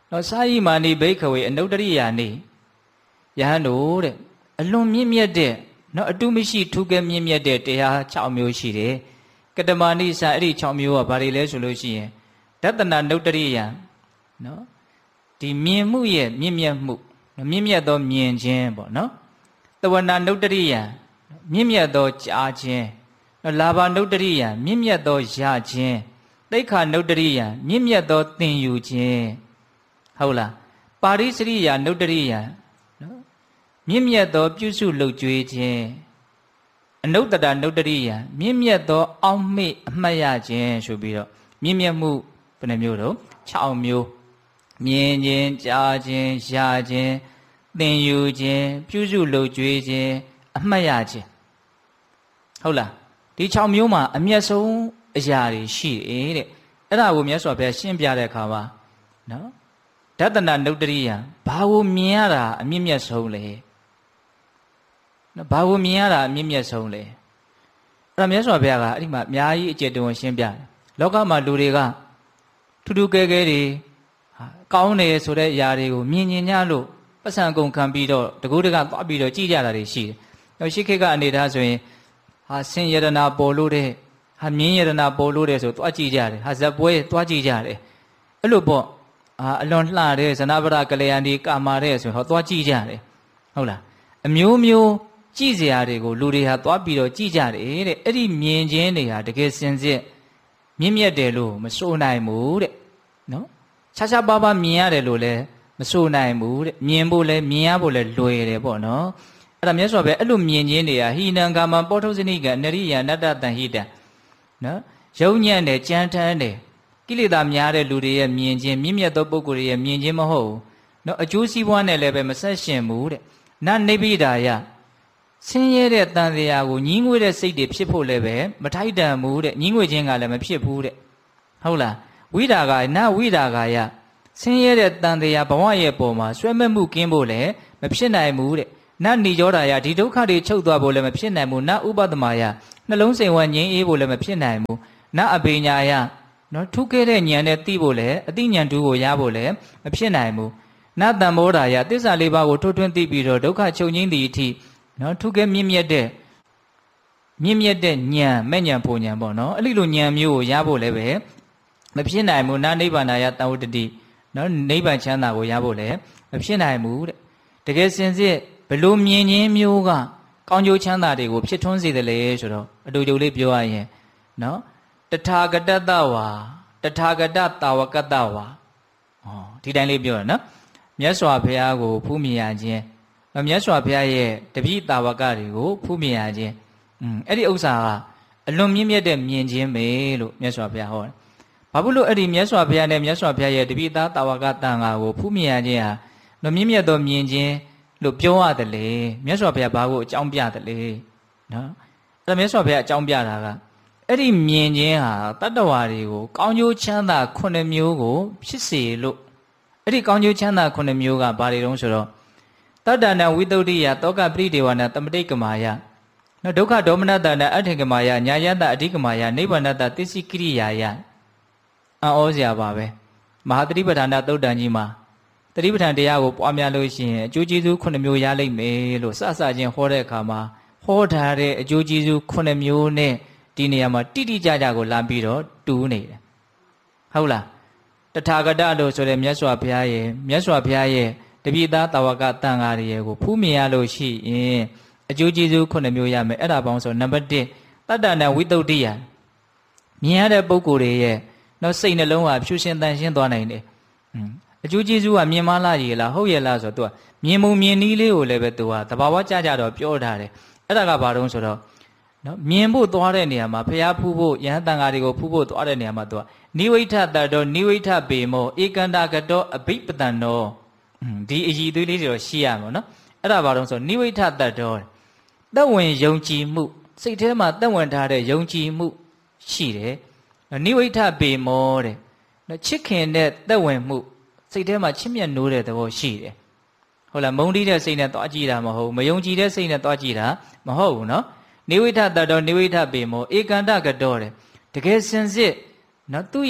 နော်စာယိမာနိဘိက္ခဝေအနုတ္တရိယာနိယဟန်တို့တဲ့အလွန်မြင့်မြတ်တဲ့နော်အတုမရှိထူးကဲမြင့်မြတ်တဲ့တရား၆မျိုးရှိတယ်ကတမဏိစာအဲ့ဒီ၆မျိုးကဘာတွေလဲဆိုလို့ရှိရင်ဒတနာနုတ္တရိယနော်ဒီမြင်မှုရဲ့မြင့်မြတ်မှုမြင့်မြတ်သောမြင်ခြင်းပေါ့နော်တဝနာနုတ္တရိယမြင့်မြတ်သောကြားခြင်းလာဘနုတ္တရိယမြင့်မြတ်သောရခြင်းတိခါနုတ္တရိယမြင့်မြတ်သောသင်ယူခြင်းဟုတ်လားပါရိစရိယနုတ္တရိယနော်မြင့်မြတ်သောပြုစုလှုပ်ကြွေးခြင်းအနုတ္တရနုတ္တရိယမြင့်မြတ်သောအောက်မေ့အမှတ်ရခြင်းဆိုပြီးတော့မြင့်မြတ်မှုဘယ်နှမျိုးတော့၆မျိုးမြင်ခြင်းကြားခြင်းရခြင်းသင်ယူခြင်းပြုစုလှုပ်ကြွေးခြင်းအမှတ်ရခြင်းဟုတ်လားဒီ၆မျိုးမှာအမျက်ဆုံးအရာတွေရှိတယ်တဲ့အဲ့ဒါကိုမြတ်စွာဘုရားရှင်းပြတဲ့အခါမှာနော်ဒတနာနုတ္တရိယဘာကိုမြင်ရတာအမြင့်မြတ်ဆုံးလဲနော်ဘာကိုမြင်ရတာအမြင့်မြတ်ဆုံးလဲအဲ့ဒါမြတ်စွာဘုရားကအဲ့ဒီမှာအများကြီးအကျယ်တဝံရှင်းပြတယ်လောကမှာလူတွေကထူးထူးကဲကဲတွေကောင်းတယ်ဆိုတဲ့အရာတွေကိုမြင်မြင်ညလို့ပတ်စံကုန်ခံပြီးတော့တကူတကသွားပြီးတော့ကြည်ကြတာတွေရှိတယ်။နောက်ရှိခေတ်ကအနေထားဆိုရင်ဟာဆင်ယရနာပေါ်လို့တဲ့ဟာမြင်းယရနာပေါ်လို့တဲ့ဆိုသွားကြည်ကြတယ်။ဟာဇက်ပွဲသွားကြည်ကြတယ်။အဲ့လိုပေါ့အာအလွန်လှတဲ့ဇနဗရကလျာဏီကာမာတဲ့ဆိုဟောသွားကြည်ကြတယ်။ဟုတ်လား။အမျိုးမျိုးကြည်စရာတွေကိုလူတွေဟာသွားပြီးတော့ကြည်ကြတယ်တဲ့။အဲ့ဒီမြင်ခြင်းတွေဟာတကယ်စင်စစ်မြင့်မြတ်တယ်လို့မဆိုနိုင်ဘူးတဲ့။နော်။ခြားခြားပါးပါးမြင်ရတယ်လို့လည်းမဆိုနိုင်ဘူးတဲ့မြင်ဖို့လဲမြင်ရဖို့လဲလွယ်တယ်ပေါ့နော်အဲ့ဒါမြတ်စွာဘုရားအဲ့လိုမြင်ခြင်းတွေကဟိနံကာမပောထုဇနိကအနရိယနတ္တတန်ဟိတံနော်ယုံညံ့တယ်ကြမ်းထမ်းတယ်ကိလေသာများတဲ့လူတွေရဲ့မြင်ခြင်းမြင့်မြတ်သောပုဂ္ဂိုလ်တွေရဲ့မြင်ခြင်းမဟုတ်ဘူးနော်အကျိုးစီးပွားနဲ့လည်းပဲမဆက်ရှင်ဘူးတဲ့နနိဗ္ဗိဒာယဆင်းရဲတဲ့တန်တရားကိုညှင်းငွေတဲ့စိတ်တွေဖြစ်ဖို့လည်းပဲမထိုက်တန်ဘူးတဲ့ညှင်းငွေခြင်းကလည်းမဖြစ်ဘူးတဲ့ဟုတ်လားဝိဒါကနဝိဒါကယဆင်းရဲတဲ့တန်တရားဘဝရဲ့ပုံမှာဆွဲမဲ့မှုကင်းဖို့လည်းမဖြစ်နိုင်ဘူးတဲ့နတ်ဏိရောဓာယဒီဒုက္ခတွေချုပ်သွားဖို့လည်းမဖြစ်နိုင်ဘူးနတ်ဥပဒမာယနှလုံးစိမ်ဝငြိမ်းအေးဖို့လည်းမဖြစ်နိုင်ဘူးနတ်အပိညာယနော်ထူးခဲတဲ့ဉာဏ်နဲ့သိဖို့လည်းအသိဉာဏ်တူကိုရဖို့လည်းမဖြစ်နိုင်ဘူးနတ်တံမောဓာယသစ္စာလေးပါးကိုထိုးထွင်းသိပြီးတော့ဒုက္ခချုပ်ငြိမ်းသည့်အထိနော်ထူးခဲမြင့်မြတ်တဲ့မြင့်မြတ်တဲ့ဉာဏ်မဲ့ဉာဏ်ပုံဉာဏ်ပေါ့နော်အဲ့ဒီလိုဉာဏ်မျိုးကိုရဖို့လည်းပဲမဖြစ်နိုင်ဘူးနတ်နိဗ္ဗာန်ယတံဝတ္တိနော်နိဗ္ဗာန်ချမ်းသာကိုရဖို့လည်းမဖြစ်နိုင်ဘူးတဲ့တကယ်စင်စစ်ဘလို့မြင်ခြင်းမျိုးကကောင်းကျိုးချမ်းသာတွေကိုဖြစ်ထွန်းစေတယ်လေဆိုတော့အတူတူလေးပြောရရင်နော်တထာဂတတဝါတထာဂတတာဝကတဝါဟောဒီတိုင်းလေးပြောရနော်မြတ်စွာဘုရားကိုဖူးမြင်ရခြင်းမြတ်စွာဘုရားရဲ့တပည့်တာဝကတွေကိုဖူးမြင်ရခြင်းอืมအဲ့ဒီဥစ္စာကအလွန်မြင့်မြတ်တဲ့မြင်ခြင်းပဲလို့မြတ်စွာဘုရားဟောတယ်ဘာဖြစ်လို့အဲ့ဒီမြတ်စွာဘုရားနဲ့မြတ်စွာဘုရားရဲ့တပိသားတာဝကတန်ဃာကိုဖူးမြင်ရခြင်းဟာတော့မြင့်မြတ်သောမြင်ခြင်းလို့ပြောရတယ်လေမြတ်စွာဘုရားဘာကိုအကြောင်းပြတယ်လေနော်အဲ့ဒါမြတ်စွာဘုရားအကြောင်းပြတာကအဲ့ဒီမြင်ခြင်းဟာတတ္တဝါတွေကိုကောင်းကျိုးချမ်းသာခုနှစ်မျိုးကိုဖြစ်စေလို့အဲ့ဒီကောင်းကျိုးချမ်းသာခုနှစ်မျိုးကဘာတွေတုံးဆိုတော့တတ္တနာဝိတုဒ္ဓိယတောကပရိဒေဝနာတမတိတ်ကမာယနော်ဒုက္ခဒေါမနတနာအထေကမာယညာယတအဓိကမာယနိဗ္ဗာန်တသစ္စိကိရိယာယအံ့ဩစရာပါပဲမဟာသတိပဋ္ဌာန်သုတ်တန်ကြီးမှာသတိပဋ္ဌာန်တရားကိုပွားများလို့ရှိရင်အကျိုးကျေးဇူးခုနှစ်မျိုးရလိမ့်မယ်လို့စစချင်းဟောတဲ့အခါမှာဟောထားတဲ့အကျိုးကျေးဇူးခုနှစ်မျိုးနဲ့ဒီနေရာမှာတိတိကျကျကိုလာပြီးတော့တူးနေတယ်ဟုတ်လားတထာဂတလို့ဆိုတဲ့မြတ်စွာဘုရားရဲ့မြတ်စွာဘုရားရဲ့တပိသားတာဝကတန်ဃာတွေရဲ့ကိုဖူးမြင်ရလို့ရှိရင်အကျိုးကျေးဇူးခုနှစ်မျိုးရမယ်အဲ့ဒါပေါင်းဆိုနံပါတ်တစ်တတ္တနာဝိတုဒ္ဓိယမြင်ရတဲ့ပုဂ္ဂိုလ်တွေရဲ့နော်စိတ်နှလုံးဟာဖြူရှင်တန်ရှင်းသွားနိုင်တယ်အကျိုးကျေးဇူးကမြင်မလားကြီးလားဟုတ်ရဲ့လားဆိုတော့ तू မြင်မှုမြင်နည်းလေးကိုလည်းပဲ तू ဟာတဘာဝကြကြတော့ပြောထားတယ်အဲ့ဒါကဘာတုံးဆိုတော့နော်မြင်ဖို့သွားတဲ့နေရာမှာဖျားဖူးဖို့ယဟန်တန်ဃာတွေကိုဖူးဖို့သွားတဲ့နေရာမှာ तू နိဝိဋ္ဌတတောနိဝိဋ္ဌပေမောဧကန္တကတောအဘိပတံနောဒီအည်သွေးလေးတွေတော့ရှိရမှာနော်အဲ့ဒါဘာတုံးဆိုနိဝိဋ္ဌတတောသက်ဝင်ယုံကြည်မှုစိတ်ထဲမှာသက်ဝင်ထားတဲ့ယုံကြည်မှုရှိတယ်နိဝိဋ္ဌပေမောတဲ့နော်ချစ်ခင်တဲ့သက်ဝင်မှုစိတ်ထဲမှာချစ်မြတ်နိုးတဲ့သဘောရှိတယ်ဟုတ်လားမုန်းတီးတဲ့စိတ်နဲ့တွားကြည့်တာမဟုတ်ဘူးမယုံကြည်တဲ့စိတ်နဲ့တွားကြည့်တာမဟုတ်ဘူးနော်နိဝိဋ္ဌတတောနိဝိဋ္ဌပေမောဧကန္တကတောတဲ့တကယ်စင်စစ်နော်သူ့ရဲ့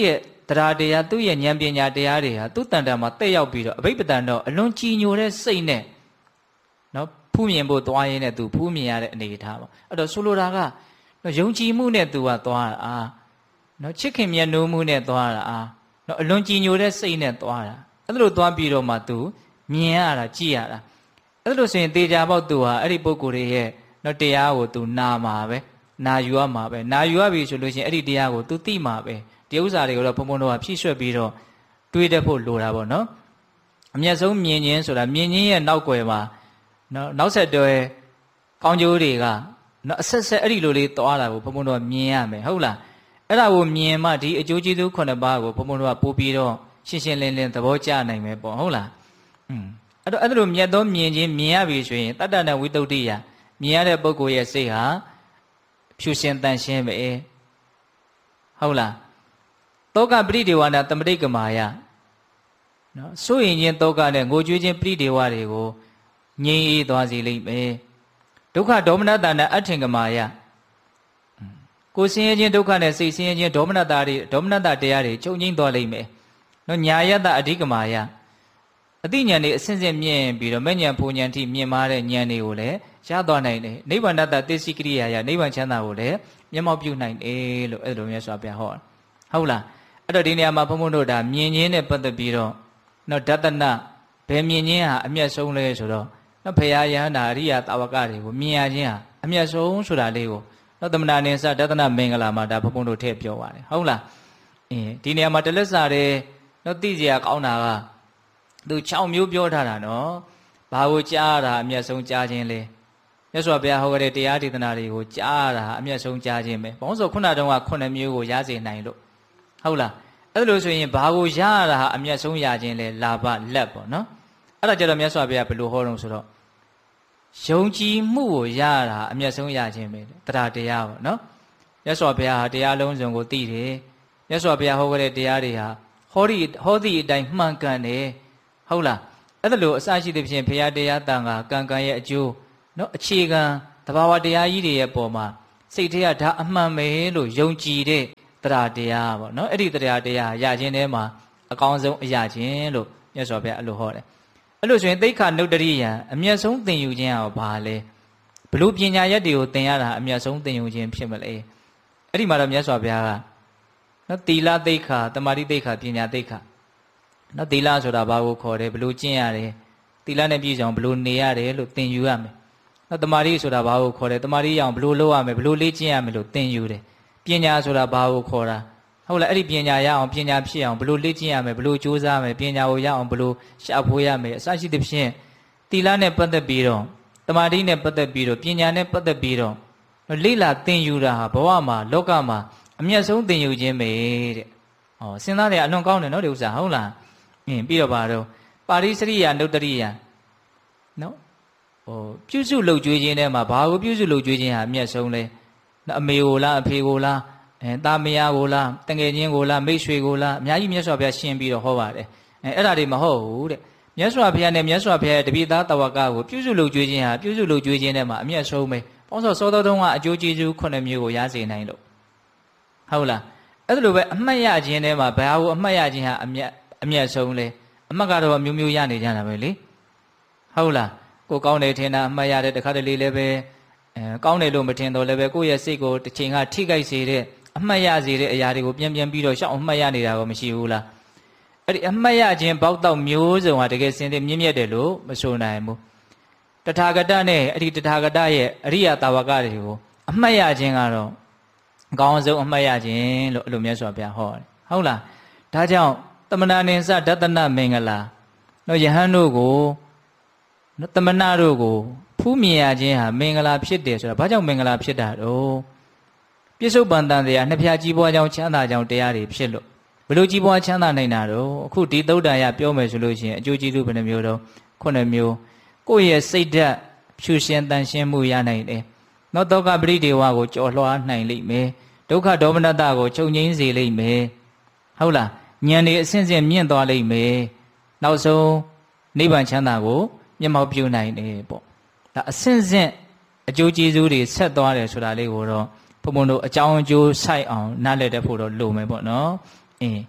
တရားတရားသူ့ရဲ့ဉာဏ်ပညာတရားတွေဟာသူ့တန်တန်မှာတက်ရောက်ပြီးတော့အဘိပဒံတော့အလွန်ကြည်ညိုတဲ့စိတ်နဲ့နော်ဖူးမြင်ဖို့သွားရင်းနဲ့သူဖူးမြင်ရတဲ့အနေအထားပေါ့အဲ့တော့ဆိုလိုတာကနော်ယုံကြည်မှုနဲ့သူကသွားတာအာနော်ချစ်ခင်မြတ်နိုးမှုနဲ့သွားတာအာနော်အလွန်ကြည်ညိုတဲ့စိတ်နဲ့သွားတာအဲ့လိုသွားပြီးတော့မှသူမြင်ရတာကြည်ရတာအဲ့လိုဆိုရင်တေချာပေါက်သူဟာအဲ့ဒီပုဂ္ဂိုလ်ရဲ့နော်တရားကိုသူနာမှာပဲနာယူရမှာပဲနာယူရပြီဆိုလို့ရှိရင်အဲ့ဒီတရားကိုသူသိမှာပဲဒီဥစ္စာတွေကိုတော့ဘုံဘုံတို့ကဖြည့်ရွှက်ပြီးတော့တွေးတတ်ဖို့လိုတာပေါ့နော်အမျက်ဆုံးမြင်ခြင်းဆိုတာမြင်ခြင်းရဲ့နောက်ွယ်မှာနော်နောက်ဆက်တွဲကောင်းကျိုးတွေကနော်အဆက်ဆက်အဲ့ဒီလိုလေးသွားတာကိုဘုံဘုံတို့ကမြင်ရမယ်ဟုတ်လားအဲ့ဒါကိုမြင်မှဒီအကျိုးကျေးဇူးခုနှစ်ပါးကိုဘုံဘုံတို့ကပို့ပြီးတော့ရှင်းရှင်းလင်းလင်းသဘောကျနိုင်မယ်ပေါ့ဟုတ်လားอืมအဲ့တော့အဲ့လိုမြတ်သောမြင်ခြင်းမြင်ရပြီဆိုရင်တတ္တနာဝိတုဒ္ဓိယမြင်ရတဲ့ပုဂ္ဂိုလ်ရဲ့စိတ်ဟာဖြူစင်တန်ရှင်းပဲဟုတ်လားတောကပရိဒေဝနာတမတိကမာယနော်စိုးရင်ချင်းတောကနဲ့ငိုကြွေးခြင်းပရိဒေဝတွေကိုငြိမ်းအေးသွားစေလိမ့်မယ်ဒုက္ခဒေါမနတနာအထင်ကမာယကိုဆင်းရဲခြင်းဒုက္ခနဲ့စိတ်ဆင်းရဲခြင်းဒေါမနတာတွေဒေါမနတတရားတွေချုပ်ငြိမ်းသွားလိမ့်မယ်နော်ညာယတအဓိကမာယအတိညာဏ်တွေအစဉ်စဉ်မြင်ပြီးတော့မဲ့ညာပူညာတိမြင်မာတဲ့ဉာဏ်တွေကိုလည်းရသွားနိုင်တယ်နိဗ္ဗာန်တသစ္စည်းကရိယာယနိဗ္ဗာန်ချမ်းသာကိုလည်းမျက်မှောက်ပြုနိုင်တယ်လို့အဲ့လိုမျိုးဆိုပြဟောဟုတ်လားအဲ့တော့ဒီနေရာမှာဘုံဘုံတို့ဒါမြင်ခြင်းနဲ့ပတ်သက်ပြီးတော့နော်ဒသနဘယ်မြင်ခြင်းဟာအမျက်ဆုံးလဲဆိုတော့နော်ဘုရားယဟန္တာအရိယတာဝကတွေကိုမြင်ရခြင်းဟာအမျက်ဆုံးဆိုတာလေးကိုနော်သမဏနိစ္စဒသနမင်္ဂလာမှာဒါဘုံဘုံတို့ထည့်ပြောပါတယ်ဟုတ်လားအင်းဒီနေရာမှာတလက်စာတဲ့နော်သိစရာကောင်းတာကသူ၆မျိုးပြောထားတာနော်ဘာကိုကြားတာအမျက်ဆုံးကြားခြင်းလဲမြတ်စွာဘုရားဟောခဲ့တဲ့တရားဒေသနာတွေကိုကြားတာအမျက်ဆုံးကြားခြင်းပဲဘုံဆိုခုနတုန်းကခုနှစ်မျိုးကိုရစေနိုင်လို့ဟုတ်လားအဲ့လိုဆိုရင်ဘာကိုရရတာအမျက်ဆုံးရခြင်းလဲလာဘလက်ပေါ့နော်အဲ့ဒါကြတော့မြတ်စွာဘုရားဘယ်လိုဟောတော့ဆိုတော့ယုံကြည်မှုကိုရရတာအမျက်ဆုံးရခြင်းပဲတရားတရားပေါ့နော်မြတ်စွာဘုရားဟာတရားလုံးစုံကိုသိတယ်မြတ်စွာဘုရားဟောခဲ့တဲ့တရားတွေဟာဟောဒီဟောဒီအတိုင်းမှန်ကန်တယ်ဟုတ်လားအဲ့ဒါလို့အစရှိတဲ့ဖြင့်ဘုရားတရားတန်ခါကံကံရဲ့အကျိုးနော်အခြေခံတဘာဝတရားကြီးတွေရဲ့ပုံမှာစိတ်ထဲကဒါအမှန်ပဲလို့ယုံကြည်တဲ့တရားတရားပေါ့နော်အဲ့ဒီတရားတရားရခြင်းထဲမှာအကောင်းဆုံးအရာချင်းလို့မြတ်စွာဘုရားအဲ့လိုဟောတယ်အဲ့လိုဆိုရင်သိက္ခာနုတ္တရိယံအမျက်ဆုံးသင်ယူခြင်းဟာဘာလဲဘလို့ပညာရက်တွေကိုသင်ရတာအမျက်ဆုံးသင်ယူခြင်းဖြစ်မလဲအဲ့ဒီမှာတော့မြတ်စွာဘုရားကနော်သီလသိက္ခာတမာတိသိက္ခာပညာသိက္ခာနော်သီလဆိုတာဘာကိုခေါ်တယ်ဘလို့ကျင့်ရတယ်သီလနဲ့ပြည့်စုံဘလို့နေရတယ်လို့သင်ယူရမယ်နော်တမာတိဆိုတာဘာကိုခေါ်တယ်တမာတိရအောင်ဘလို့လုပ်ရမယ်ဘလို့လေ့ကျင့်ရမယ်လို့သင်ယူတယ်ပညာဆိုတာဘာကိုခေါ်တာဟုတ်လားအဲ့ဒီပညာရအောင်ပညာဖြစ်အောင်ဘလို့လေ့ကျင့်ရမယ်ဘလို့ကြိုးစားမယ်ပညာကိုရအောင်ဘလို့ရှာဖွေရမယ်အစရှိသဖြင့်သီလနဲ့ပတ်သက်ပြီးတော့တမာတိနဲ့ပတ်သက်ပြီးတော့ပညာနဲ့ပတ်သက်ပြီးတော့လေ့လာသင်ယူတာဟာဘဝမှာလောကမှာအမျက်ဆုံးသင်ယူခြင်းပဲတဲ့ဟောစဉ်းစားတယ်အလွန်ကောင်းတယ်နော်ဒီဥစ္စာဟုတ်လားအင်းပြီးတော့ပါတော့ပါရိစရိယနုတ္တရိယနော်ဟိုပြုစုလုပ်ကြွေးခြင်းထဲမှာဘာကိုပြုစုလုပ်ကြွေးခြင်းဟာအမျက်ဆုံးလဲအမေကိုလားအဖေကိုလားအဲတာမယာကိုလားတငယ်ချင်းကိုလားမိတ်ဆွေကိုလားအများကြီးမြတ်စွာဘုရားရှင်းပြီးတော့ဟောပါတယ်အဲအဲ့ဒါတွေမဟုတ်ဘူးတဲ့မြတ်စွာဘုရားနဲ့မြတ်စွာဘုရားရဲ့တပိသားတဝကကိုပြုစုလုပ်ကြွေးခြင်းဟာပြုစုလုပ်ကြွေးခြင်းထဲမှာအမျက်ဆုံးပဲပေါင်းစောစောတော်တုန်းကအကျိုးကျေးဇူးခုနှစ်မျိုးကိုရစေနိုင်လို့ဟုတ်လားအဲ့ဒါလိုပဲအမှတ်ရခြင်းထဲမှာဘာကိုအမှတ်ရခြင်းဟာအမျက်အမျက်ဆုံးလဲအမှတ်ကတော့မျိုးမျိုးရနေကြတာပဲလေဟုတ်လားကိုကောင်းတယ်ထင်တာအမှတ်ရတဲ့တခါတလေလည်းပဲအဲကောင်းတယ်လို့မထင်တော့လည်းပဲကိုယ့်ရဲ့စိတ်ကိုတစ်ချိန်ကထိခိုက်စေတဲ့အမှတ်ရစေတဲ့အရာတွေကိုပြန်ပြန်ပြီးတော့ရှောက်အမှတ်ရနေတာကိုမရှိဘူးလားအဲ့ဒီအမှတ်ရခြင်းပေါက်တော့မျိုးစုံဟာတကယ်စင်တဲ့မြင့်မြတ်တယ်လို့မဆိုနိုင်ဘူးတထာဂတနဲ့အဲ့ဒီတထာဂတရဲ့အရိယတာဝကတွေကိုအမှတ်ရခြင်းကတော့အကောင်းဆုံးအမှတ်ရခြင်းလို့အဲ့လိုမြတ်စွာဘုရားဟောတယ်ဟုတ်လားဒါကြောင့်တမနာနိစ္စဒသနမင်္ဂလာနော်ယဟန်တို့ကိုနော်တမနာတို့ကိုဖူးမြင်ရခြင်းဟာမင်္ဂလာဖြစ်တယ်ဆိုတာဘာကြောင့်မင်္ဂလာဖြစ်တာတော့ပြစ္ဆုတ်ပန်တန်တရားနှစ်ဖြာကြီးပွားကြောင်းချမ်းသာကြောင်းတရားတွေဖြစ်လို့ဘလို့ကြီးပွားချမ်းသာနိုင်တာတော့အခုဒီသုဒ္ဓရပြောမယ်ဆိုလို့ရှိရင်အကျိုးကျေးဇူးဘယ်နှမျိုးတော့ခုနှစ်မျိုးကိုယ့်ရဲ့စိတ်ဓာတ်ဖြူရှင်တန်ရှင်းမှုရနိုင်တယ်နော်တောကပရိဒေဝကိုကြော်လွှားနိုင်လိမ့်မယ်ဒုက္ခဒေါမနတကိုချုပ်ငြိမ်းစေလိမ့်မယ်ဟုတ်လားဉာဏ်တွေအစဉ်စဉ်မြင့်သွားလိမ့်မယ်နောက်ဆုံးနိဗ္ဗာန်ချမ်းသာကိုမျက်မှောက်ပြုနိုင်တယ်ပေါ့ဒါအစဉ်စဉ်အကျိုးကျေးဇူးတွေဆက်သွားတယ်ဆိုတာလေးကိုတော့ဘုံဘုံတို့အကြောင်းအကျိုးဆိုင်အောင်နားလည်တတ်ဖို့တော့လိုမယ်ပေါ့နော်အင်း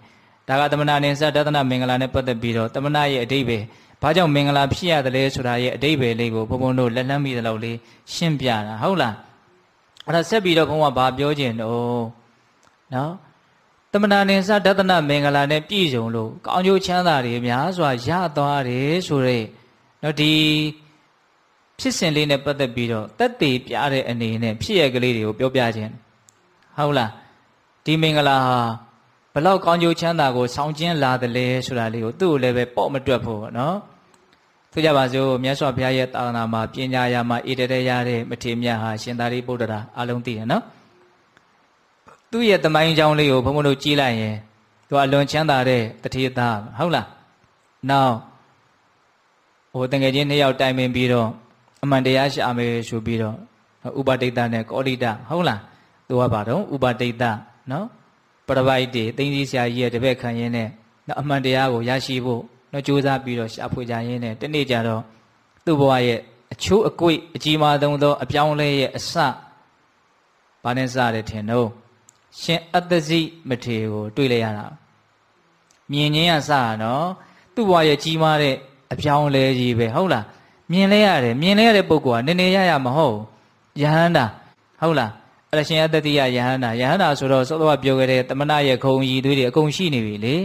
ဒါကတမနာနိစ္စဒသနမင်္ဂလာနဲ့ပတ်သက်ပြီးတော့တမနာရဲ့အဓိပ္ပာယ်ဘာကြောင့်မင်္ဂလာဖြစ်ရတယ်လဲဆိုတာရဲ့အဓိပ္ပာယ်လေးကိုဘုံဘုံတို့လက်လန်းမိတဲ့လောက်လေးရှင်းပြတာဟုတ်လားအဲ့ဒါဆက်ပြီးတော့ဘုံကဘာပြောချင်တော့နော်တမနာနိစ္စဒသနမင်္ဂလာနဲ့ပြည့်စုံလို့ကောင်းကျိုးချမ်းသာတွေများစွာရသွားတယ်ဆိုရဲနော်ဒီဖြစ်စဉ်လေးနဲ့ပတ်သက်ပြီးတော့တက်သေးပြတဲ့အနေနဲ့ဖြစ်ရကလေးတွေကိုပြောပြခြင်းဟုတ်လားဒီမင်္ဂလာဟာဘလောက်ကောင်းကျိုးချမ်းသာကိုဆောင်ကျင်းလာတယ်လဲဆိုတာလေးကိုသူ့ကိုလည်းပဲပေါ့မတွက်ဖို့နော်ဆိုကြပါစို့မြတ်စွာဘုရားရဲ့သာသနာမှာပညာရာမှာဣတရေရတဲ့မထေရမြတ်ဟာရှင်သာရိပုတ္တရာအလုံးသိတယ်နော်သူ့ရဲ့တမိုင်းကြောင်းလေးကိုဘုန်းဘုန်းတို့ကြည့်လိုက်ရင်သူအလွန်ချမ်းသာတဲ့တထေသားဟုတ်လားနောက်ဟိုတကယ်ချင်းနှစ်ယောက်တိုင်ပင်ပြီးတော့အမှန်တရားရှာမယ်ဆိုပြီးတော့ဥပတိတ်တနဲ့ကောလိတဟုတ်လားသူကဘာတော့ဥပတိတ်တနော်ပရပိုက်တွေသိသိဆရာကြီးရဲ့တပည့်ခံရင်းနဲ့အမှန်တရားကိုရရှိဖို့တော့ကြိုးစားပြီးတော့ရှာဖွေကြရင်းနဲ့တနေ့ကျတော့သူ့ဘဝရဲ့အချိုးအကွေ့အကြီးမားဆုံးသောအပြောင်းလဲရဲ့အစဘာနဲ့စတယ်ထင်တော့ရှင်အတ္တဇိမထေကိုတွေ့လိုက်ရတာမြင်ချင်းကစတာနော်သူ့ဘဝရဲ့ကြီးမားတဲ့အပြောင်းလဲကြီးပဲဟုတ်လားမြင်လဲရတယ်မြင်လဲရတဲ့ပုဂ္ဂိုလ်ကနည်းနည်းရရမဟုတ်ယဟန္တာဟုတ်လားအဲ့ဒါရှင်အတ္တတိယယဟန္တာယဟန္တာဆိုတော့သောတော်ပြောခဲ့တဲ့တမနာရဲ့ခုံရည်သွေးတွေအကုန်ရှိနေပြီလေ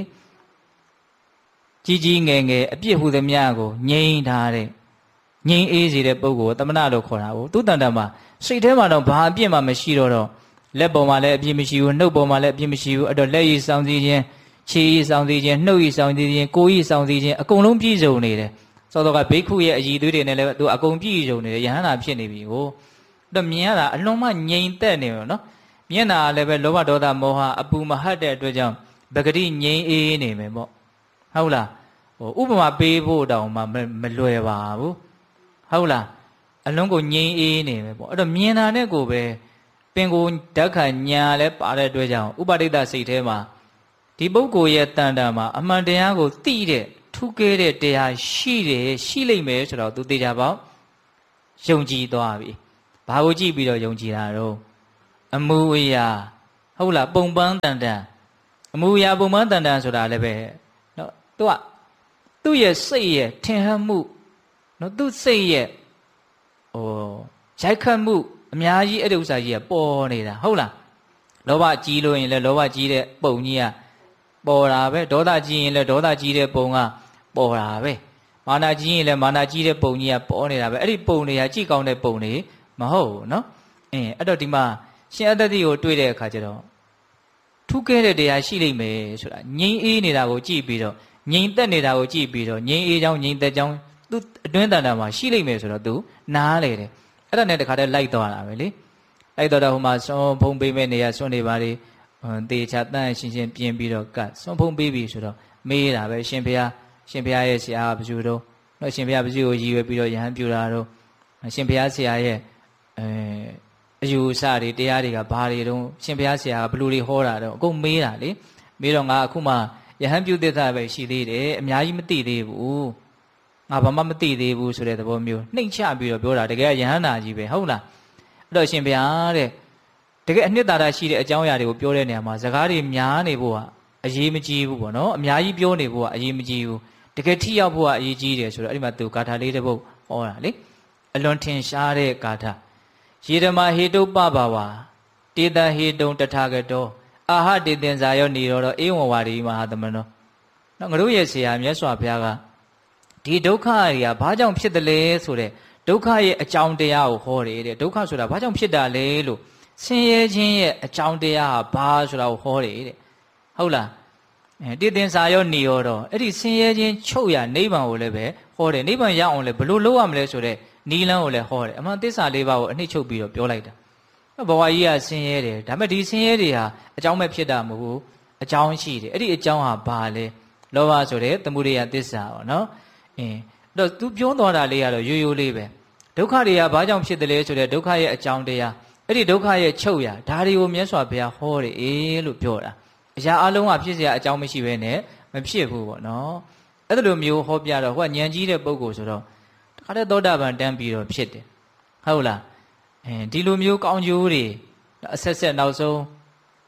ကြီးကြီးငယ်ငယ်အပြစ်ဟူသမျှကိုငြိမ်းထားတဲ့ငြိမ်းအေးစေတဲ့ပုဂ္ဂိုလ်ကိုတမနာလို့ခေါ်တာကိုသူတန်တန်မှာစိတ်ထဲမှာတော့ဘာအပြစ်မှမရှိတော့တော့လက်ပေါ်မှာလည်းအပြစ်မရှိဘူးနှုတ်ပေါ်မှာလည်းအပြစ်မရှိဘူးအဲ့တော့လက်ရည်ဆောင်စည်းခြင်းခြေရည်ဆောင်စည်းခြင်းနှုတ်ရည်ဆောင်စည်းခြင်းကိုယ်ရည်ဆောင်စည်းခြင်းအကုန်လုံးပြည့်စုံနေတယ်သောတော်ကဘိက္ခုရဲ့အည်သွေးတွေနဲ့လည်းသူအကုန်ပြည့်စုံနေတယ်ယဟန္တာဖြစ်နေပြီကိုတော့မြင်ရတာအလွန်မှငြိမ်သက်နေရောနော်မျက်နာလည်းပဲလောဘဒေါသမောဟအပူမဟတ်တဲ့အတွက်ကြောင့်ပဂတိငြိမ်အေးနေမယ်ပေါ့ဟုတ်လားဟိုဥပမာပေးဖို့တောင်မှမလွယ်ပါဘူးဟုတ်လားအလွန်ကိုငြိမ်အေးနေမယ်ပေါ့အဲ့တော့မြင်တာနဲ့ကိုပဲပင်ကိုဓာတ်ခံညာလည်းပါတဲ့အတွက်ကြောင့်ဥပဒိတစိတ်ထဲမှာဒီပုဂ္ဂိုလ်ရဲ့တန်တန်မှာအမှန်တရားကိုသိတဲ့ထူးကဲတဲ့တရားရှိတယ်ရှိလိမ့်မယ်ဆိုတော့သူသိကြပေါ့ယုံကြည်သွားပြီဘာကိုကြည့်ပြီးတော့ယုံကြည်တာတော့အမှုအရာဟုတ်လားပုံပန်းတန်တန်အမှုအရာပုံပန်းတန်တန်ဆိုတာလည်းပဲနော်သူကသူ့ရဲ့စိတ်ရဲ့ထင်ဟပ်မှုနော်သူ့စိတ်ရဲ့ဟိုရိုက်ခတ်မှုအများကြီးအဲ့ဒီဥစ္စာကြီးကပေါ်နေတာဟုတ်လားလောဘကြီးလို့ရင်လည်းလောဘကြီးတဲ့ပုံကြီးကပေါ်တာပဲဒေါသကြီးရင်လည်းဒေါသကြီးတဲ့ပုံကပေါ်တာပဲမာနကြီးရင်လည်းမာနကြီးတဲ့ပုံကြီးကပေါ်နေတာပဲအဲ့ဒီပုံတွေကကြည့်ကောင်းတဲ့ပုံတွေမဟုတ်ဘူးနော်အင်းအဲ့တော့ဒီမှာရှင်အတ္တတိကိုတွေ့တဲ့အခါကျတော့ထူးကဲတဲ့တရားရှိလိမ့်မယ်ဆိုတာငြိမ်းအေးနေတာကိုကြည့်ပြီးတော့ငြိမ်သက်နေတာကိုကြည့်ပြီးတော့ငြိမ်းအေးချောင်းငြိမ်သက်ချောင်းသူအတွင်းတန်တာမှာရှိလိမ့်မယ်ဆိုတော့သူနားလေတယ်အဲ့ဒါနဲ့တခါတည်းလိုက်သွားတာပဲလေလိုက်တော့တော့ဟိုမှာစွန်ဖုံးပေးမဲ့နေရစွန်နေပါလေတေချာတန့်ရှင်းရှင်းပြင်းပြီးတော့ကတ်စွန်ဖုံးပေးပြီဆိုတော့မေးတာပဲရှင်ဘုရားရှင်ဘုရားရဲ့ဆရာကဘယ်သူတော့တော့ရှင်ဘုရားဘယ်သူကိုရည်ရွယ်ပြီးတော့ယဟန်ပြူတာတော့ရှင်ဘုရားဆရာရဲ့အဲအယူအဆတွေတရားတွေကဘာတွေတုံးရှင်ဘုရားဆရာကဘလူတွေဟောတာတော့အကုန်မေးတာလေမေးတော့ငါအခုမှယဟန်ပြုသစ္စာပဲရှိသေးတယ်အများကြီးမသိသေးဘူးငါဘာမှမသိသေးဘူးဆိုတဲ့သဘောမျိုးနှိမ့်ချပြီးတော့ပြောတာတကယ်ယဟန်နာကြီးပဲဟုတ်လားအဲ့တော့ရှင်ဘုရားတဲ့တကယ်အနှစ်သာရရှိတဲ့အကြောင်းအရာတွေကိုပြောတဲ့နေရာမှာစကားတွေများနေဖို့ကအရေးမကြီးဘူးပေါ့နော်အများကြီးပြောနေဖို့ကအရေးမကြီးဘူးတကယ်ထိရောက်ဖို့ကအရေးကြီးတယ်ဆိုတော့အဲ့ဒီမှာသူဂါထာလေးတစ်ပုဒ်ဟောတာလေအလွန်ထင်ရှားတဲ့ဂါထာယေဓမဟေတုပပဝါတေတဟေတုံတထာဂတောအာဟတေတင်္ဇာယောနေရောအေဝံဝါရီမဟာသမနောနော်ငါတို့ရဲ့ဆရာမြတ်စွာဘုရားကဒီဒုက္ခတွေကဘာကြောင့်ဖြစ်တယ်လဲဆိုတဲ့ဒုက္ခရဲ့အကြောင်းတရားကိုဟောတယ်တဲ့ဒုက္ခဆိုတာဘာကြောင့်ဖြစ်တာလဲလို့ဆင်းရဲခြင်းရဲ့အကြောင်းတရားဟာဘာဆိုတာကိုဟောတယ်တဲ့ဟုတ်လားအဲတေတင်္ဇာယောနေရောတော့အဲ့ဒီဆင်းရဲခြင်းချုပ်ရနိဗ္ဗာန်ကိုလည်းပဲဟောတယ်နိဗ္ဗာန်ရအောင်လည်းဘယ်လိုလုပ်ရမလဲဆိုတဲ့နီလန်းကိုလည်းဟောတယ်အမှန်သစ္စာလေးပါးကိုအနှစ်ချုပ်ပြီးတော့ပြောလိုက်တာဘဝကြီးကဆင်းရဲတယ်ဒါပေမဲ့ဒီဆင်းရဲတွေဟာအကြောင်းမဲ့ဖြစ်တာမဟုတ်ဘူးအကြောင်းရှိတယ်အဲ့ဒီအကြောင်းဟာဘာလဲလောဘဆိုတဲ့သမုဒိယသစ္စာပေါ့နော်အင်းအဲ့တော့ तू ပြောသွားတာလေးကတော့ရိုးရိုးလေးပဲဒုက္ခတွေကဘာကြောင့်ဖြစ်တယ်လဲဆိုတဲ့ဒုက္ခရဲ့အကြောင်းတရားအဲ့ဒီဒုက္ခရဲ့ချုပ်ရာဒါတွေကိုမြတ်စွာဘုရားဟောတယ်အေးလို့ပြောတာအရာအလုံးကဖြစ်เสียအကြောင်းမရှိဘဲနဲ့မဖြစ်ဘူးပေါ့နော်အဲ့ဒါလိုမျိုးဟောပြတော့ဟိုကဉာဏ်ကြီးတဲ့ပုဂ္ဂိုလ်ဆိုတော့တခါတည်းသောတာပန်တန်းပြီးတော့ဖြစ်တယ်ဟုတ်လားအဲဒီလိုမျိုးကောင်းကျိုးတွေအဆက်ဆက်နောက်ဆုံး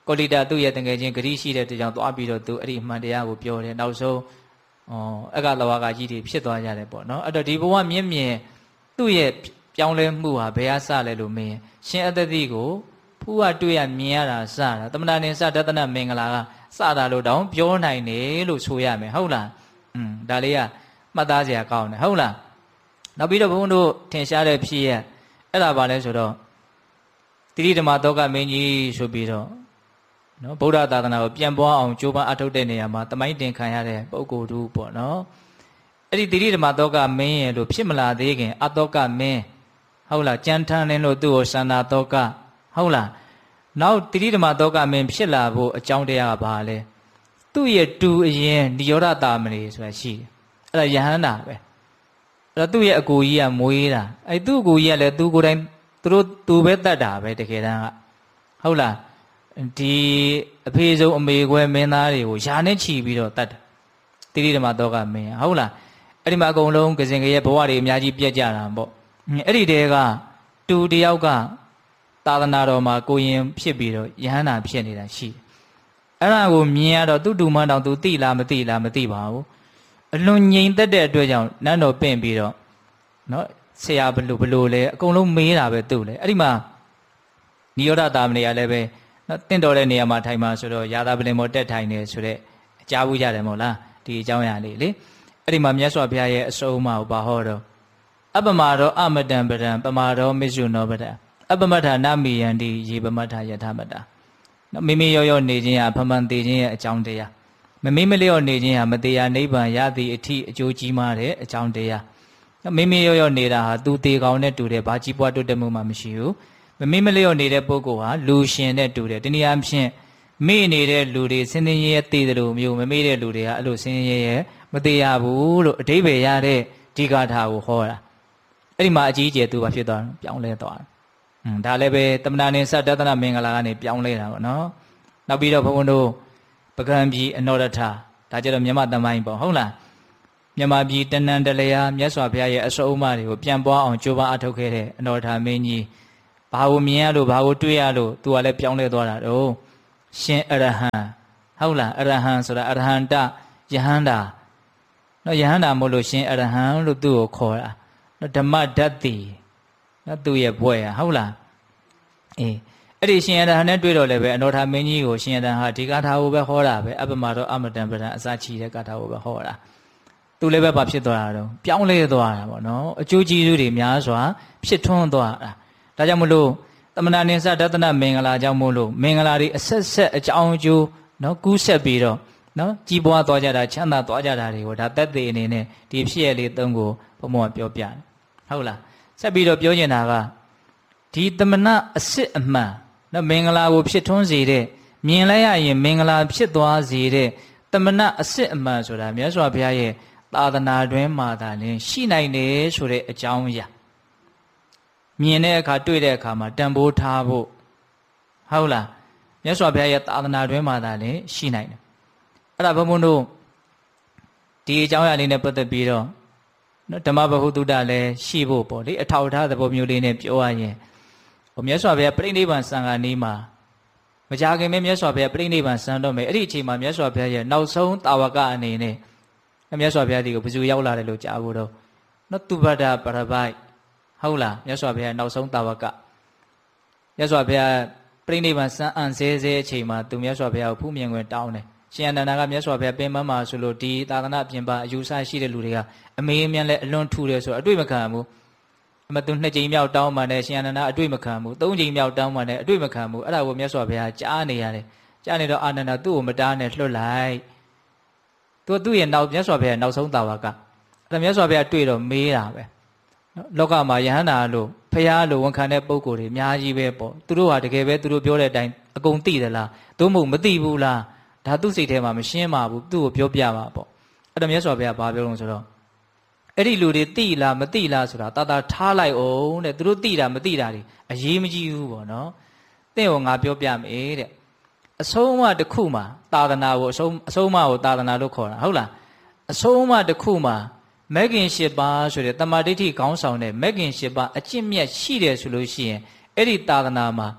ကိုလိတာသူ့ရဲ့တကယ်ချင်းဂရိရှိတဲ့တရားသွားပြီးတော့သူအဲ့ဒီအမှန်တရားကိုပြောတယ်နောက်ဆုံးဩအက္ခလဝကကြီးတွေဖြစ်သွားကြတယ်ပေါ့နော်အဲ့တော့ဒီဘဝမြင့်မြင့်သူ့ရဲ့ပြောင်းလဲမှုဟာဘယ်အစလဲလို့မင်းရှင်အတ္တိကိုဖူးကတွေ့ရမြင်ရတာစတာသမဏနိစဒသနမင်္ဂလာကစတာလို့တောင်ပြောနိုင်တယ်လို့ဆိုရမယ်ဟုတ်လားอืมဒါလေးကမှတ်သားစရာကောင်းတယ်ဟုတ်လားနောက်ပြီးတော့ဘုန်းတို့ထင်ရှားတဲ့ဖြစ်ရအဲ့ဒါပါလဲဆိုတော့တိရိဓမ္မသောကမင်းကြီးဆိုပြီးတော့နော်ဗုဒ္ဓသာသနာကိုပြန်ပွားအောင်ကြိုးပမ်းအထောက်တဲ့နေရာမှာတမိုင်းတင်ခံရတဲ့ပုဂ္ဂိုလ်တို့ပေါ့နော်အဲ့ဒီတိရိဓမ္မသောကမင်းရဲ့လို့ဖြစ်မလာသေးခင်အသောကမင်းဟုတ်လားကြံထမ်းနေလို့သူ့ကိုသန္တာသောကဟုတ်လားနောက်တိရိဓမ္မသောကမင်းဖြစ်လာဖို့အကြောင်းတရားကဘာလဲသူ့ရဲ့တူအရင်နိရောဓတာမဏေဆိုတာရှိတယ်အဲ့ဒါယဟန္တာပဲအဲ့တော့သူ့ရဲ့အကိုကြီးကမွေးတာအဲ့သူ့အကိုကြီးကလည်းသူကိုယ်တိုင်သူတို့သူပဲတတ်တာပဲတကယ်တမ်းကဟုတ်လားဒီအဖေဆုံးအမေခွဲမင်းသားတွေကိုယာနဲ့ချီပြီးတော့တတ်တာတိရိဓမ္မသောကမင်းဟုတ်လားအဲ့ဒီမှာအကုန်လုံးကစင်ကရဲ့ဘဝတွေအများကြီးပြက်ကြတာပေါ့အဲ့ဒီတဲကတူတယောက်ကသာသနာတော်မှာကိုရင်ဖြစ်ပြီးတော့ယဟန္တာဖြစ်နေတာရှိတယ်အဲ့ဒါကိုမြင်ရတော့သူ့တူမတောင်သူသိလားမသိလားမသိပါဘူးအလွန်ငြိမ်သက်တဲ့အတွက်ကြောင့်နန်းတော်ပင့်ပြီးတော့နော်ဆရာဘလို့ဘလို့လဲအကုန်လုံးမေးတာပဲသူ့လေအဲ့ဒီမှာနိရောဓတာမဏေကလည်းပဲနော်တင့်တော်တဲ့နေရာမှာထိုင်မှာဆိုတော့ယာသာပလင်မောတက်ထိုင်နေဆိုတဲ့အကြားဘူးကြတယ်မို့လားဒီအကြောင်းအရာလေးလေအဲ့ဒီမှာမြတ်စွာဘုရားရဲ့အဆုံးအမကိုပါဟောတော့အပမရောအမတံပဒံပမာရောမစ္ဆုနောပဒံအပမထနမိယန္တိယေပမထယထမတ္တနော်မိမိရောရောနေခြင်းဟာဖမှန်သေးခြင်းရဲ့အကြောင်းတရားမမိမလျော့နေခြင်းဟာမတရားနိဗ္ဗာန်ရသည့်အထိအကျိုးကြီးမားတဲ့အကြောင်းတရားမိမိရောရောနေတာဟာသူတေကောင်နဲ့တူတယ်ဘာကြီးပွားတိုးတက်မှုမှမရှိဘူးမမိမလျော့နေတဲ့ပုဂ္ဂိုလ်ဟာလူရှင်နဲ့တူတယ်တနည်းအားဖြင့်မိနေတဲ့လူတွေစင်းစင်းရဲရဲတည်တယ်လို့မျိုးမမိတဲ့လူတွေကအဲ့လိုစင်းစင်းရဲရဲမတည်ရဘူးလို့အဓိပ္ပာယ်ရတဲ့ဒီဂါထာကိုဟောတာအဲ့ဒီမှာအကြီးအကျယ်သူဘာဖြစ်သွားတယ်ပြောင်းလဲသွားတယ်อืมဒါလည်းပဲတမနာနိစဒသနမင်္ဂလာကနေပြောင်းလဲတာပေါ့နော်နောက်ပြီးတော့ဘုန်းဘုန်းတို့ပကံပြည်အနောရထဒါကြတော့မြမတမိုင်းပေါ့ဟုတ်လားမြန်မာပြည်တဏ္ဍတလျာမြတ်စွာဘုရားရဲ့အစုံအမတွေကိုပြန်ပွားအောင်ကြိုးပမ်းအထောက်ခဲ့တဲ့အနောရထမင်းကြီးဘာကိုမြင်ရလို့ဘာကိုတွေ့ရလို့သူကလည်းပြောင်းလဲသွားတာတော့ရှင်အရဟံဟုတ်လားအရဟံဆိုတာအရဟန္တယဟန္တာနော်ယဟန္တာမို့လို့ရှင်အရဟံလို့သူ့ကိုခေါ်တာနော်ဓမ္မဓာတ်တိနော်သူ့ရဲ့ဘွဲ့ရဟုတ်လားအေးအဲ့ဒီရှင်ရဟန်းနဲ့တွေ့တော့လည်းပဲအနောထာမင်းကြီးကိုရှင်ရဟန်းဟာဒီကာထာကိုပဲဟောတာပဲအပမတော်အမတံပဒံအစချီတဲ့ကာထာကိုပဲဟောတာသူလည်းပဲဘာဖြစ်သွားတာတော့ပြောင်းလဲသွားတာပေါ့နော်အကျိုးကျေးဇူးတွေများစွာဖြစ်ထွန်းသွားတာဒါကြောင့်မလို့တမနာနိစဒသနမင်္ဂလာကြောင့်မို့လို့မင်္ဂလာတွေအဆက်ဆက်အကြောင်းအကျိုးနော်ကူးဆက်ပြီးတော့နော်ကြီးပွားသွားကြတာချမ်းသာသွားကြတာတွေကိုဒါသက်သေအနေနဲ့ဒီဖြစ်ရလေးသုံးကိုဘုံဘုံကပြောပြတယ်ဟုတ်လားဆက်ပြီးတော့ပြောချင်တာကဒီတမနာအစစ်အမှန်နော်မင်္ဂလာကိုဖြစ်ထွန်းစေတဲ့မြင်လိုက်ရရင်မင်္ဂလာဖြစ်သွားစေတဲ့တမနာအစစ်အမှန်ဆိုတာမြတ်စွာဘုရားရဲ့သာသနာတွင်မှာသာလင်ရှိနိုင်တယ်ဆိုတဲ့အကြောင်းအရာမြင်တဲ့အခါတွေ့တဲ့အခါမှာတန်ဖိုးထားဖို့ဟုတ်လားမြတ်စွာဘုရားရဲ့သာသနာတွင်မှာသာလင်ရှိနိုင်တယ်အဲ့ဒါဘုံဘုံတို့ဒီအကြောင်းအရာလေးနဲ့ပတ်သက်ပြီးတော့နော်ဓမ္မဗဟုသုတလည်းရှိဖို့ပေါ့လေအထောက်အထားသဘောမျိုးလေးနဲ့ပြောရရင်ဟိုမြတ်စွာဘုရားပြိဋိဘံစံဃာနီးမှာမကြခင်ပဲမြတ်စွာဘုရားပြိဋိဘံစံတော့မယ်အဲ့ဒီအချိန်မှာမြတ်စွာဘုရားရဲ့နောက်ဆုံးတာဝကအနေနဲ့မြတ်စွာဘုရားဒီကိုဘယ်သူရောက်လာတယ်လို့ကြားဖို့တော့နော်သူဗဒ္ဓပရပိုက်ဟုတ်လားမြတ်စွာဘုရားနောက်ဆုံးတာဝကမြတ်စွာဘုရားပြိဋိဘံစံအံစဲစဲအချိန်မှာသူမြတ်စွာဘုရားကိုဖူးမြင်ခွင့်တောင်းတယ်ရှင်အနန္ဒာကမြတ်စွာဘုရားပင်မမှာဆိုလို့ဒီသာသနာပြင်ပအယူဆရှိတဲ့လူတွေကအမေးအမြန်းလဲအလွန်ထူတယ်ဆိုတော့အတွေ့မခံဘူးအမသူနှစ်ကြိမ်မြောက်တောင်းမှလည်းရှင်အနန္ဒာအတွေ့မခံဘူးသုံးကြိမ်မြောက်တောင်းမှလည်းအတွေ့မခံဘူးအဲ့ဒါကိုမြတ်စွာဘုရားကြားနေရတယ်ကြားနေတော့အာနန္ဒာသူ့ကိုမတားနဲ့လွတ်လိုက်သူသူ့ရဲ့နောက်မြတ်စွာဘုရားနောက်ဆုံးတာဝကအဲ့ဒါမြတ်စွာဘုရားတွေ့တော့မေးတာပဲနော်လောကမှာယဟန္တာလို့ဘုရားလို့ဝန်ခံတဲ့ပုံကိုယ်တွေအများကြီးပဲပေါ့သူတို့ဟာတကယ်ပဲသူတို့ပြောတဲ့အတိုင်းအကုန်သိသလားသို့မဟုတ်မသိဘူးလားဒါသူ့စိတ်ထဲမှာမရှင်းပါဘူးသူ့ကိုပြောပြပါပေါ့အဲ့ဒါမြတ်စွာဘုရားဘာပြောလို့ဆိုတော့အဲ့ဒီလူတွေသိလားမသိလားဆိုတာတာတာထားလိုက်အောင်တဲ့သူတို့သိတာမသိတာတွေအရေးမကြီးဘူးပေါ့နော်သင်ကိုငါပြောပြမယ်တဲ့အဆုံးအမတစ်ခုမှာသာသနာကိုအဆုံးအဆုံးအမကိုသာသနာလို့ခေါ်တာဟုတ်လားအဆုံးအမတစ်ခုမှာမဂ္ဂင်၈ပါးဆိုတဲ့တမာဒိဋ္ဌိခေါင်းဆောင်တဲ့မဂ္ဂင်၈ပါးအကျင့်မြတ်ရှိတယ်ဆိုလို့ရှိရင်အဲ့ဒီသာသနာမှာပ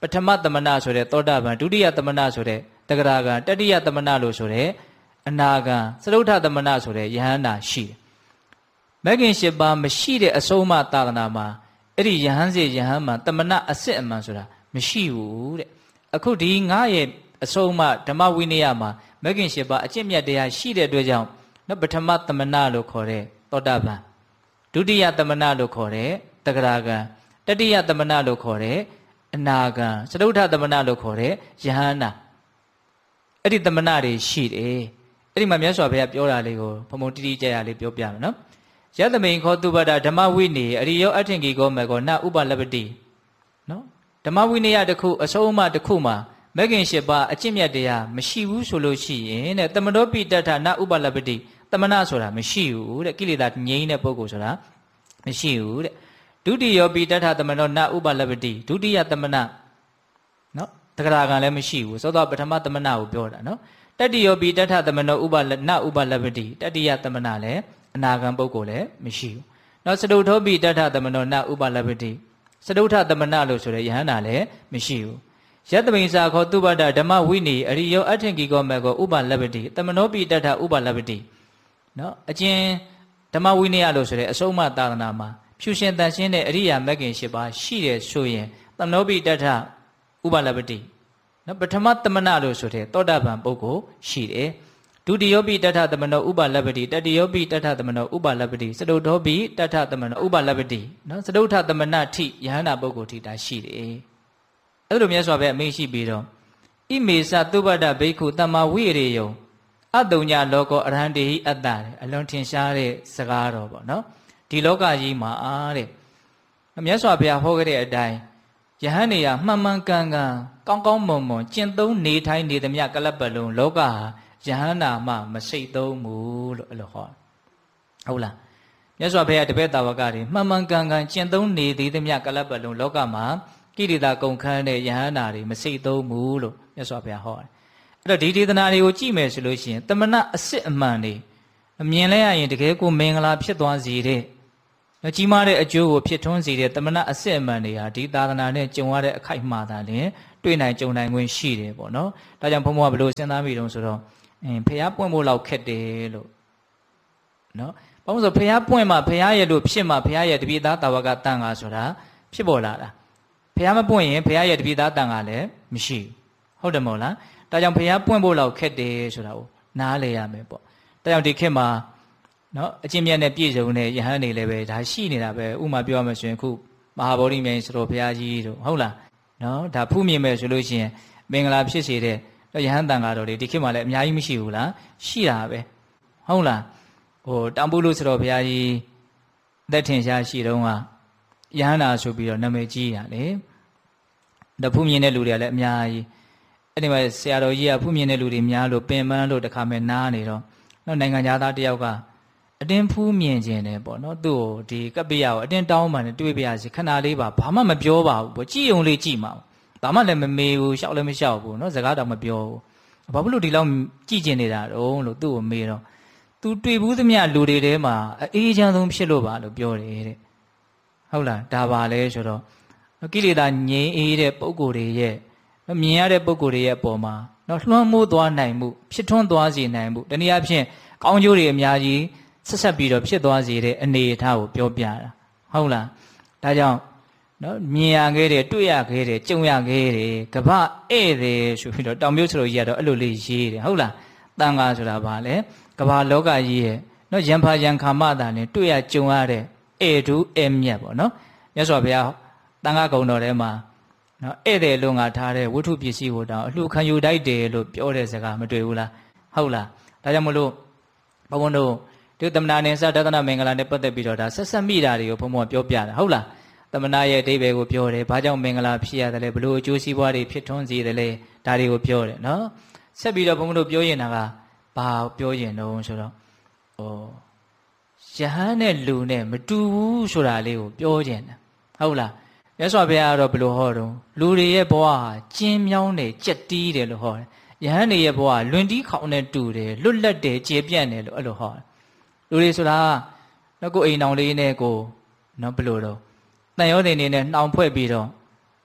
ထမသမဏဆိုတဲ့သောတာပန်ဒုတိယသမဏဆိုတဲ့တဂရဂံတတိယသမဏလို့ဆိုတဲ့အနာဂံသရုဋ္ဌသမဏဆိုတဲ့ယဟန္တာရှိတယ်မဂ်ခင်၈ပါးမရှိတဲ့အဆုံးအမသာသနာမှာအဲ့ဒီယဟန်စေယဟန်မှာတမဏအစစ်အမှန်ဆိုတာမရှိဘူးတဲ့အခုဒီငါရဲ့အဆုံးအမဓမ္မဝိနည်းမှာမဂ်ခင်၈ပါးအကျင့်မြတ်တရားရှိတဲ့အတွက်ကြောင့်နော်ပထမသမဏလို့ခေါ်တဲ့သောတာပန်ဒုတိယသမဏလို့ခေါ်တဲ့တဂရဂံတတိယသမဏလို့ခေါ်တဲ့အနာဂံသရုဋ္ဌသမဏလို့ခေါ်တဲ့ယဟန္တာအဲ့ဒီသမဏတွေရှိတယ်အဲ့ဒီမှာမြတ်စွာဘုရားပြောတာလေးကိုဘုံဘုံတိတိကျကျလေးပြောပြမယ်နော်ယသမိန်ခောတုပ္ပဒဓမ္မဝိနည်းအရိယောအထင်ကြီးကောမေကောနဥပလပတိနော်ဓမ္မဝိနည်းတစ်ခုအဆုံးအမတစ်ခုမှာမဂ်ခင်၈ပါးအကျင့်မြတ်တရားမရှိဘူးဆိုလို့ရှိရင်တဲ့တမနောပိတ္တနဥပလပတိတမနာဆိုတာမရှိဘူးတဲ့ကိလေသာငြိမ်းတဲ့ပုဂ္ဂိုလ်ဆိုတာမရှိဘူးတဲ့ဒုတိယပိတ္တတမနောနဥပလပတိဒုတိယတမနာနော်တဂရဂံလည်းမရှိဘူးသောတော့ပထမတမနာကိုပြောတာနော်တတိယပိတ္တတမနောဥပလနဥပလပတိတတိယတမနာလည်းအနာဂံပုဂ္ဂိုလ်လည်းမရှိဘူးနောက်စတုထောပိတ္ထသမနောနဥပလပတိစတုထသမဏလို့ဆိုတဲ့ယဟန္တာလည်းမရှိဘူးယတမိန်စာခောတုပ္ပဒဓမ္မဝိနည်းအရိယောအထင်ကြီးကောမေကောဥပလပတိတမနောပိတ္ထဥပလပတိနော်အကျဉ်ဓမ္မဝိနည်းလို့ဆိုတဲ့အဆုံးအမသာသနာမှာဖြူရှင်တန်ရှင်းတဲ့အရိယာမဂ်ခင်၈ပါးရှိတယ်ဆိုရင်တမနောပိတ္ထဥပလပတိနော်ပထမသမဏလို့ဆိုတဲ့သောတာပန်ပုဂ္ဂိုလ်ရှိတယ်ဒုတိယပိတ္ထသမနောဥပလပတိတတိယပိတ္ထသမနောဥပလပတိစတုထောပိတ္ထသမနောဥပလပတိနော်စတုထသမဏထိယဟန္တာပုဂ္ဂိုလ်ထိတာရှိတယ်အဲ့လိုမြတ်စွာဘုရားအမိန့်ရှိပြီးတော့ဣမေသသုဘဒ္ဓဘိက္ခုတမ္မာဝိရေယံအတုံညလောကောအရဟံတေဟိအတ္တအလွန်ထင်ရှားတဲ့စကားတော်ပေါ့နော်ဒီလောကကြီးမှာအားတဲ့မြတ်စွာဘုရားဟောခဲ့တဲ့အတိုင်းယဟန်နေရမှန်မှန်ကန်ကန်ကောင်းကောင်းမွန်မွန်ကျင့်သုံးနေထိုင်နေသမျှကလပ်ပတ်လုံးလောကဟာယဟန္တာမှမစိတ်သုံးဘူးလို့အဲ့လိုဟောဟုတ်လားမြတ်စွာဘုရားတပည့်တော်ဝကတွေမှန်မှန်ကန်ကန်ကျင့်သုံးနေသေးသမျှကလပ်ပတ်လုံးလောကမှာကိရိတာကုန်ခန်းတဲ့ယဟန္တာတွေမစိတ်သုံးဘူးလို့မြတ်စွာဘုရားဟောတယ်အဲ့တော့ဒီဒေသနာတွေကိုကြည့်မယ်ဆိုလို့ရှိရင်တမဏအစစ်အမှန်တွေအမြင်လဲရရင်တကယ်ကိုမင်္ဂလာဖြစ်သွားစေတဲ့ကြီးမားတဲ့အကျိုးကိုဖြစ်ထွန်းစေတဲ့တမဏအစစ်အမှန်တွေဟာဒီသာသနာနဲ့ကြုံရတဲ့အခိုက်အမာသာလင်တွေ့နိုင်ကြုံနိုင်ခွင့်ရှိတယ်ပေါ့နော်ဒါကြောင့်ဘုန်းဘုရားဘယ်လိုစဉ်းစားမိတုံးဆိုတော့အင်းဖះပွင့်ဖို့လောက်ခက်တယ်လို့နော်ဘာလို့ဆိုဖះပွင့်မှဖះရဲ့လို့ဖြစ်မှဖះရဲ့တပိသားတာဝကတန်ခါဆိုတာဖြစ်ပေါ်လာတာဖះမပွင့်ရင်ဖះရဲ့တပိသားတန်ခါလည်းမရှိဘူးဟုတ်တယ်မဟုတ်လားဒါကြောင့်ဖះပွင့်ဖို့လောက်ခက်တယ်ဆိုတာကိုနားလေရမယ်ပေါ့ဒါကြောင့်ဒီခေတ်မှာနော်အချင်းမြတ်နဲ့ပြည့်စုံတဲ့ယဟန်တွေလည်းပဲဒါရှိနေတာပဲဥမာပြောရမယ်ဆိုရင်ခုမဟာဗောဓိမြိုင်စတော်ဘုရားကြီးတို့ဟုတ်လားနော်ဒါဖူးမြင်မယ်ဆိုလို့ရှိရင်မင်္ဂလာဖြစ်စေတဲ့ယဟန်တန်ဃာတော်တွေဒီခေတ်မှာလည်းအများကြီးမရှိဘူးလားရှိတာပဲဟုတ်လားဟိုတောင်ပုလို့စတော်ဘုရားကြီးအသက်ထင်ရှားရှိတုန်းကယဟန်နာဆိုပြီးတော့နာမည်ကြီးရလေဒါဖူးမြင်တဲ့လူတွေကလည်းအများကြီးအဲ့ဒီမှာဆရာတော်ကြီးကဖူးမြင်တဲ့လူတွေများလို့ပင်ပန်းလို့တခါမဲ့နားနေတော့နော်နိုင်ငံသားတယောက်ကအတင်းဖူးမြင်ခြင်းတယ်ပေါ့နော်သူ့ကိုဒီကပ္ပိယကိုအတင်းတောင်းမှန်းတွေးပြရစီခဏလေးပါဘာမှမပြောပါဘူးပေါ့ကြည်ုံလေးကြည်မှာဘာမှလည်းမမေးဘူးရှောက်လည်းမရှောက်ဘူးနော်စကားတော့မပြောဘူးဘာဖြစ်လို့ဒီလောက်ကြည်ကျင်နေတာတုံးလို့သူ့ကိုမေးတော့သူတွေ့ဘူးသမျှလူတွေထဲမှာအေးချမ်းဆုံးဖြစ်လို့ပါလို့ပြောတယ်တဲ့ဟုတ်လားဒါပါလဲဆိုတော့ကိလေသာငြိမ်းအေးတဲ့ပုံကိုယ်တွေရဲ့မြင်ရတဲ့ပုံကိုယ်တွေရဲ့အပေါ်မှာနော်လွှမ်းမိုးသွားနိုင်မှုဖြစ်ထွန်းသွားစေနိုင်မှုတနည်းအားဖြင့်ကောင်းကျိုးတွေအများကြီးဆက်ဆက်ပြီးတော့ဖြစ်သွားစေတဲ့အနေအထားကိုပြောပြတာဟုတ်လားဒါကြောင့်နော်မြင်ရခဲ့တယ်တွေ့ရခဲ့တယ်ကြုံရခဲ့တယ်ကပ္ပဧည့်တယ်ဆိုပြီးတော့တောင်မြုပ်စလို့ကြီးကတော့အဲ့လိုလေးရေးတယ်ဟုတ်လားတန်ခါဆိုတာဘာလဲကမ္ဘာလောကကြီးရဲ့နော်ရံဖာရံခါမတာနဲ့တွေ့ရကြုံရတဲ့ဧဒုဧမြတ်ပေါ့နော်မြတ်စွာဘုရားတန်ခါကုံတော်ထဲမှာနော်ဧည့်တယ်လို့ငါထားတဲ့ဝတ္ထုပစ္စည်းကိုတောင်အလှခံယူတိုက်တယ်လို့ပြောတဲ့စကားမတွေ့ဘူးလားဟုတ်လားဒါကြောင့်မလို့ဘုန်းဘုန်းတို့ဒီသမဏနဲ့စတသနာမင်္ဂလာနဲ့ပတ်သက်ပြီးတော့ဒါဆက်ဆက်မိတာတွေကိုဘုန်းဘုန်းပြောပြတာဟုတ်လားသမဏရဲ့အဓိပ္ပာယ်ကိုပြောတယ်ဘာကြောင့်မင်္ဂလာဖြစ်ရတယ်လဲဘလို့အကျိုးစီးပွားတွေဖြစ်ထွန်းစေတယ်လဲဒါတွေကိုပြောတယ်နော်ဆက်ပြီးတော့ဘုန်းဘုန်းတို့ပြောရင်တာကဘာပြောရင်တော့ဆိုတော့ဩယဟန်နဲ့လူနဲ့မတူဘူးဆိုတာလေးကိုပြောကြတယ်ဟုတ်လားမြတ်စွာဘုရားကတော့ဘလို့ဟောတော့လူတွေရဲ့ဘဝဟာကျင်းမြောင်းတယ်ကြက်တီးတယ်လို့ဟောတယ်ယဟန်တွေရဲ့ဘဝလွင်တီးခေါင်နဲ့တူတယ်လွတ်လပ်တယ်ကျေပြန့်တယ်လို့အဲ့လိုဟောတယ်လူတွေဆိုတာတော့ကိုအိမ်အောင်လေးနဲ့ကိုနော်ဘလို့တော့တန်ရောတင်နေနဲ့နှောင်ဖွဲ့ပြီးတော့အ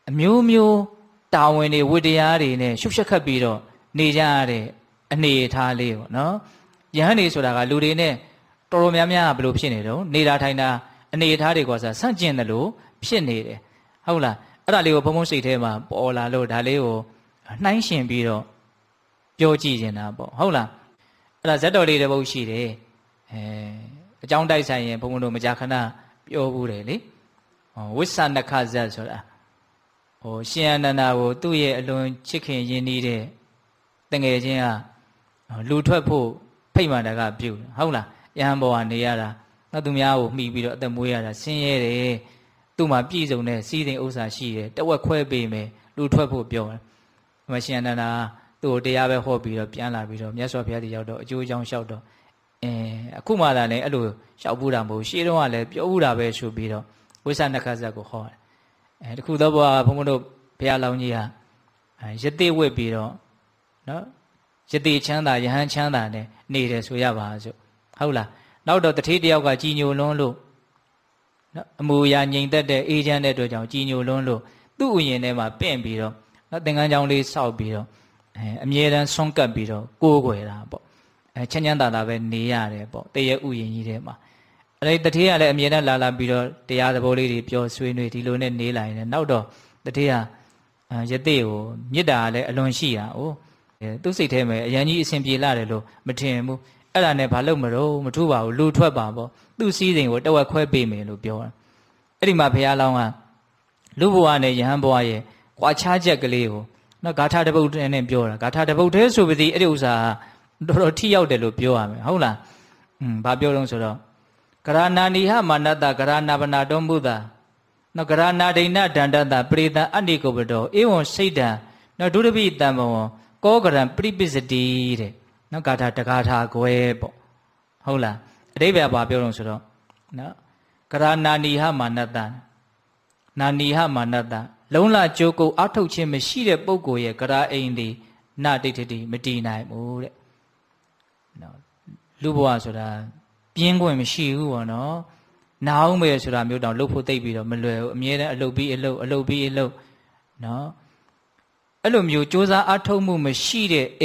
အမျိုးမျိုးတာဝန်တွေဝတ္တရားတွေနဲ့ရှုပ်ရှက်ခတ်ပြီးတော့နေကြရတဲ့အနေအထားလေးပေါ့နော်ယဟန်နေဆိုတာကလူတွေနဲ့တော်တော်များများဘယ်လိုဖြစ်နေတော့နေတာထိုင်တာအနေအထားတွေကဆိုဆန့်ကျင်တယ်လို့ဖြစ်နေတယ်ဟုတ်လားအဲ့ဒါလေးကိုဘုံဘုံစိတ်ထဲမှာပေါ်လာလို့ဒါလေးကိုနှိုင်းရှင်ပြီးတော့ပြောကြည့်နေတာပေါ့ဟုတ်လားအဲ့ဒါဇတ်တော်လေးတစ်ပုဒ်ရှိတယ်အဲအကြောင်းတိုက်ဆိုင်ရင်ဘုံဘုံတို့မကြာခဏပြောဘူးတယ်လေဝိသနခဇတ်ဆိုတာဟိုရှင်အနန္ဒာကိုသူ့ရဲ့အလွန်ချစ်ခင်ရင်းနှီးတဲ့တငယ်ချင်းကလူထွက်ဖို့ဖိတ်မှန်တကပြုတယ်ဟုတ်လားယဟန်ဘောကနေရတာနောက်သူများကိုမှီပြီးတော့အသက်မွေးရတာဆင်းရဲတယ်သူ့မှာပြည့်စုံတဲ့စီးစိမ်ဥစ္စာရှိတယ်တဝက်ခွဲပေးမယ်လူထွက်ဖို့ပြောတယ်ဒီမှာရှင်အနန္ဒာသူ့ကိုတရားပဲဟောပြီးတော့ပြန်လာပြီးတော့မြတ်စွာဘုရားတည်ရောက်တော့အကျိုးအကြောင်းလျှောက်တော့အဲအခုမှသာလည်းအဲ့လိုလျှောက်ဘူးတာမဟုတ်ရှေးတုန်းကလည်းပြောဘူးတာပဲဆိုပြီးတော့ဝိသနခဇတ်ကိုဟောတယ်အဲတခုတော့ဘုရားဘုန်းဘုန်းတို့ဘုရားလောင်းကြီးဟာရတိဝတ်ပြီးတော့နော်ယတိချမ်းသာယဟန်ချမ်းသာနဲ့နေတယ်ဆိုရပါစို့ဟုတ်လားနောက်တော့တထေးတယောက်ကကြည်ညိုလွန်းလို့နော်အမူအရာငြိမ်သက်တဲ့အေးချမ်းတဲ့အတွက်ကြောင့်ကြည်ညိုလွန်းလို့သူ့ဥယျာဉ်ထဲမှာပင့်ပြီးတော့နော်သင်္ကန်းကျောင်းလေးဆောက်ပြီးတော့အဲအမြဲတမ်းဆွန့်ကပ်ပြီးတော့ကိုးကွယ်တာပေါ့အဲချမ်းချမ်းသာသာပဲနေရတယ်ပေါ့တရဲ့ဥယျာဉ်ကြီးထဲမှာအဲ့ဒီတထေးကလည်းအမြဲတမ်းလာလာပြီးတော့တရားသဘောလေးတွေပြောဆွေးနွေးဒီလိုနဲ့နေလာရင်နောက်တော့တထေးကယတိကိုမေတ္တာလည်းအလွန်ရှိတာ哦သူ့စိတ်ထဲမှာအရန်ကြီးအစဉ်ပြေလာတယ်လို့မထင်ဘူးအဲ့ဒါနဲ့ဘာလို့မလို့မထူပါဘူးလူထွက်ပါပေါ့သူ့စည်းစိမ်ကိုတဝက်ခွဲပေးမယ်လို့ပြောတာအဲ့ဒီမှာဘုရားလောင်းကလူဘဝနဲ့ယဟန်ဘဝရဲ့ကွာခြားချက်ကလေးကိုနော်ဂါထာတစ်ပုဒ်နဲ့ပြောတာဂါထာတစ်ပုဒ်တည်းဆိုပသည်အဲ့ဒီဥစ္စာတော်တော်ထိရောက်တယ်လို့ပြောရမယ်ဟုတ်လားอืมဘာပြောတော့ဆိုတော့ကရဏာနိဟမာနတကရဏဗနာတောမုသာနော်ကရဏာဒိဏဒန္တတပရိသအနိကုပတောဧဝံစိတ်တံနော်ဒုရပိတံဘောကောကရံပရိပစ္စတိတဲ့နော်ဂါထာတဂါထာကွဲပေါ့ဟုတ်လားအဓိပ္ပာယ်ဘာပြောလို့ဆိုတော့နော်ကရဏာနိဟမာနတနာနိဟမာနတလုံးလာကြိုးကိုအထုတ်ခြင်းမရှိတဲ့ပုဂ္ဂိုလ်ရဲ့ကရာအိမ်ဒီနတိဋ္ဌတိမတည်နိုင်ဘူးတဲ့နော်လူဘဝဆိုတာပြင်းခွင့်မရှိဘူးပေါ့နော်နာအောင်ပဲဆိုတာမျိုးတောင်လှုပ်ဖို့တိတ်ပြီးတော့မလွယ်ဘူးအမြဲတမ်းအလုပ်ပြီးအလုပ်အလုပ်ပြီးအလုပ်နော်အဲ့လိုမျိုးစ조사အထုတ်မှုမရှိတဲ့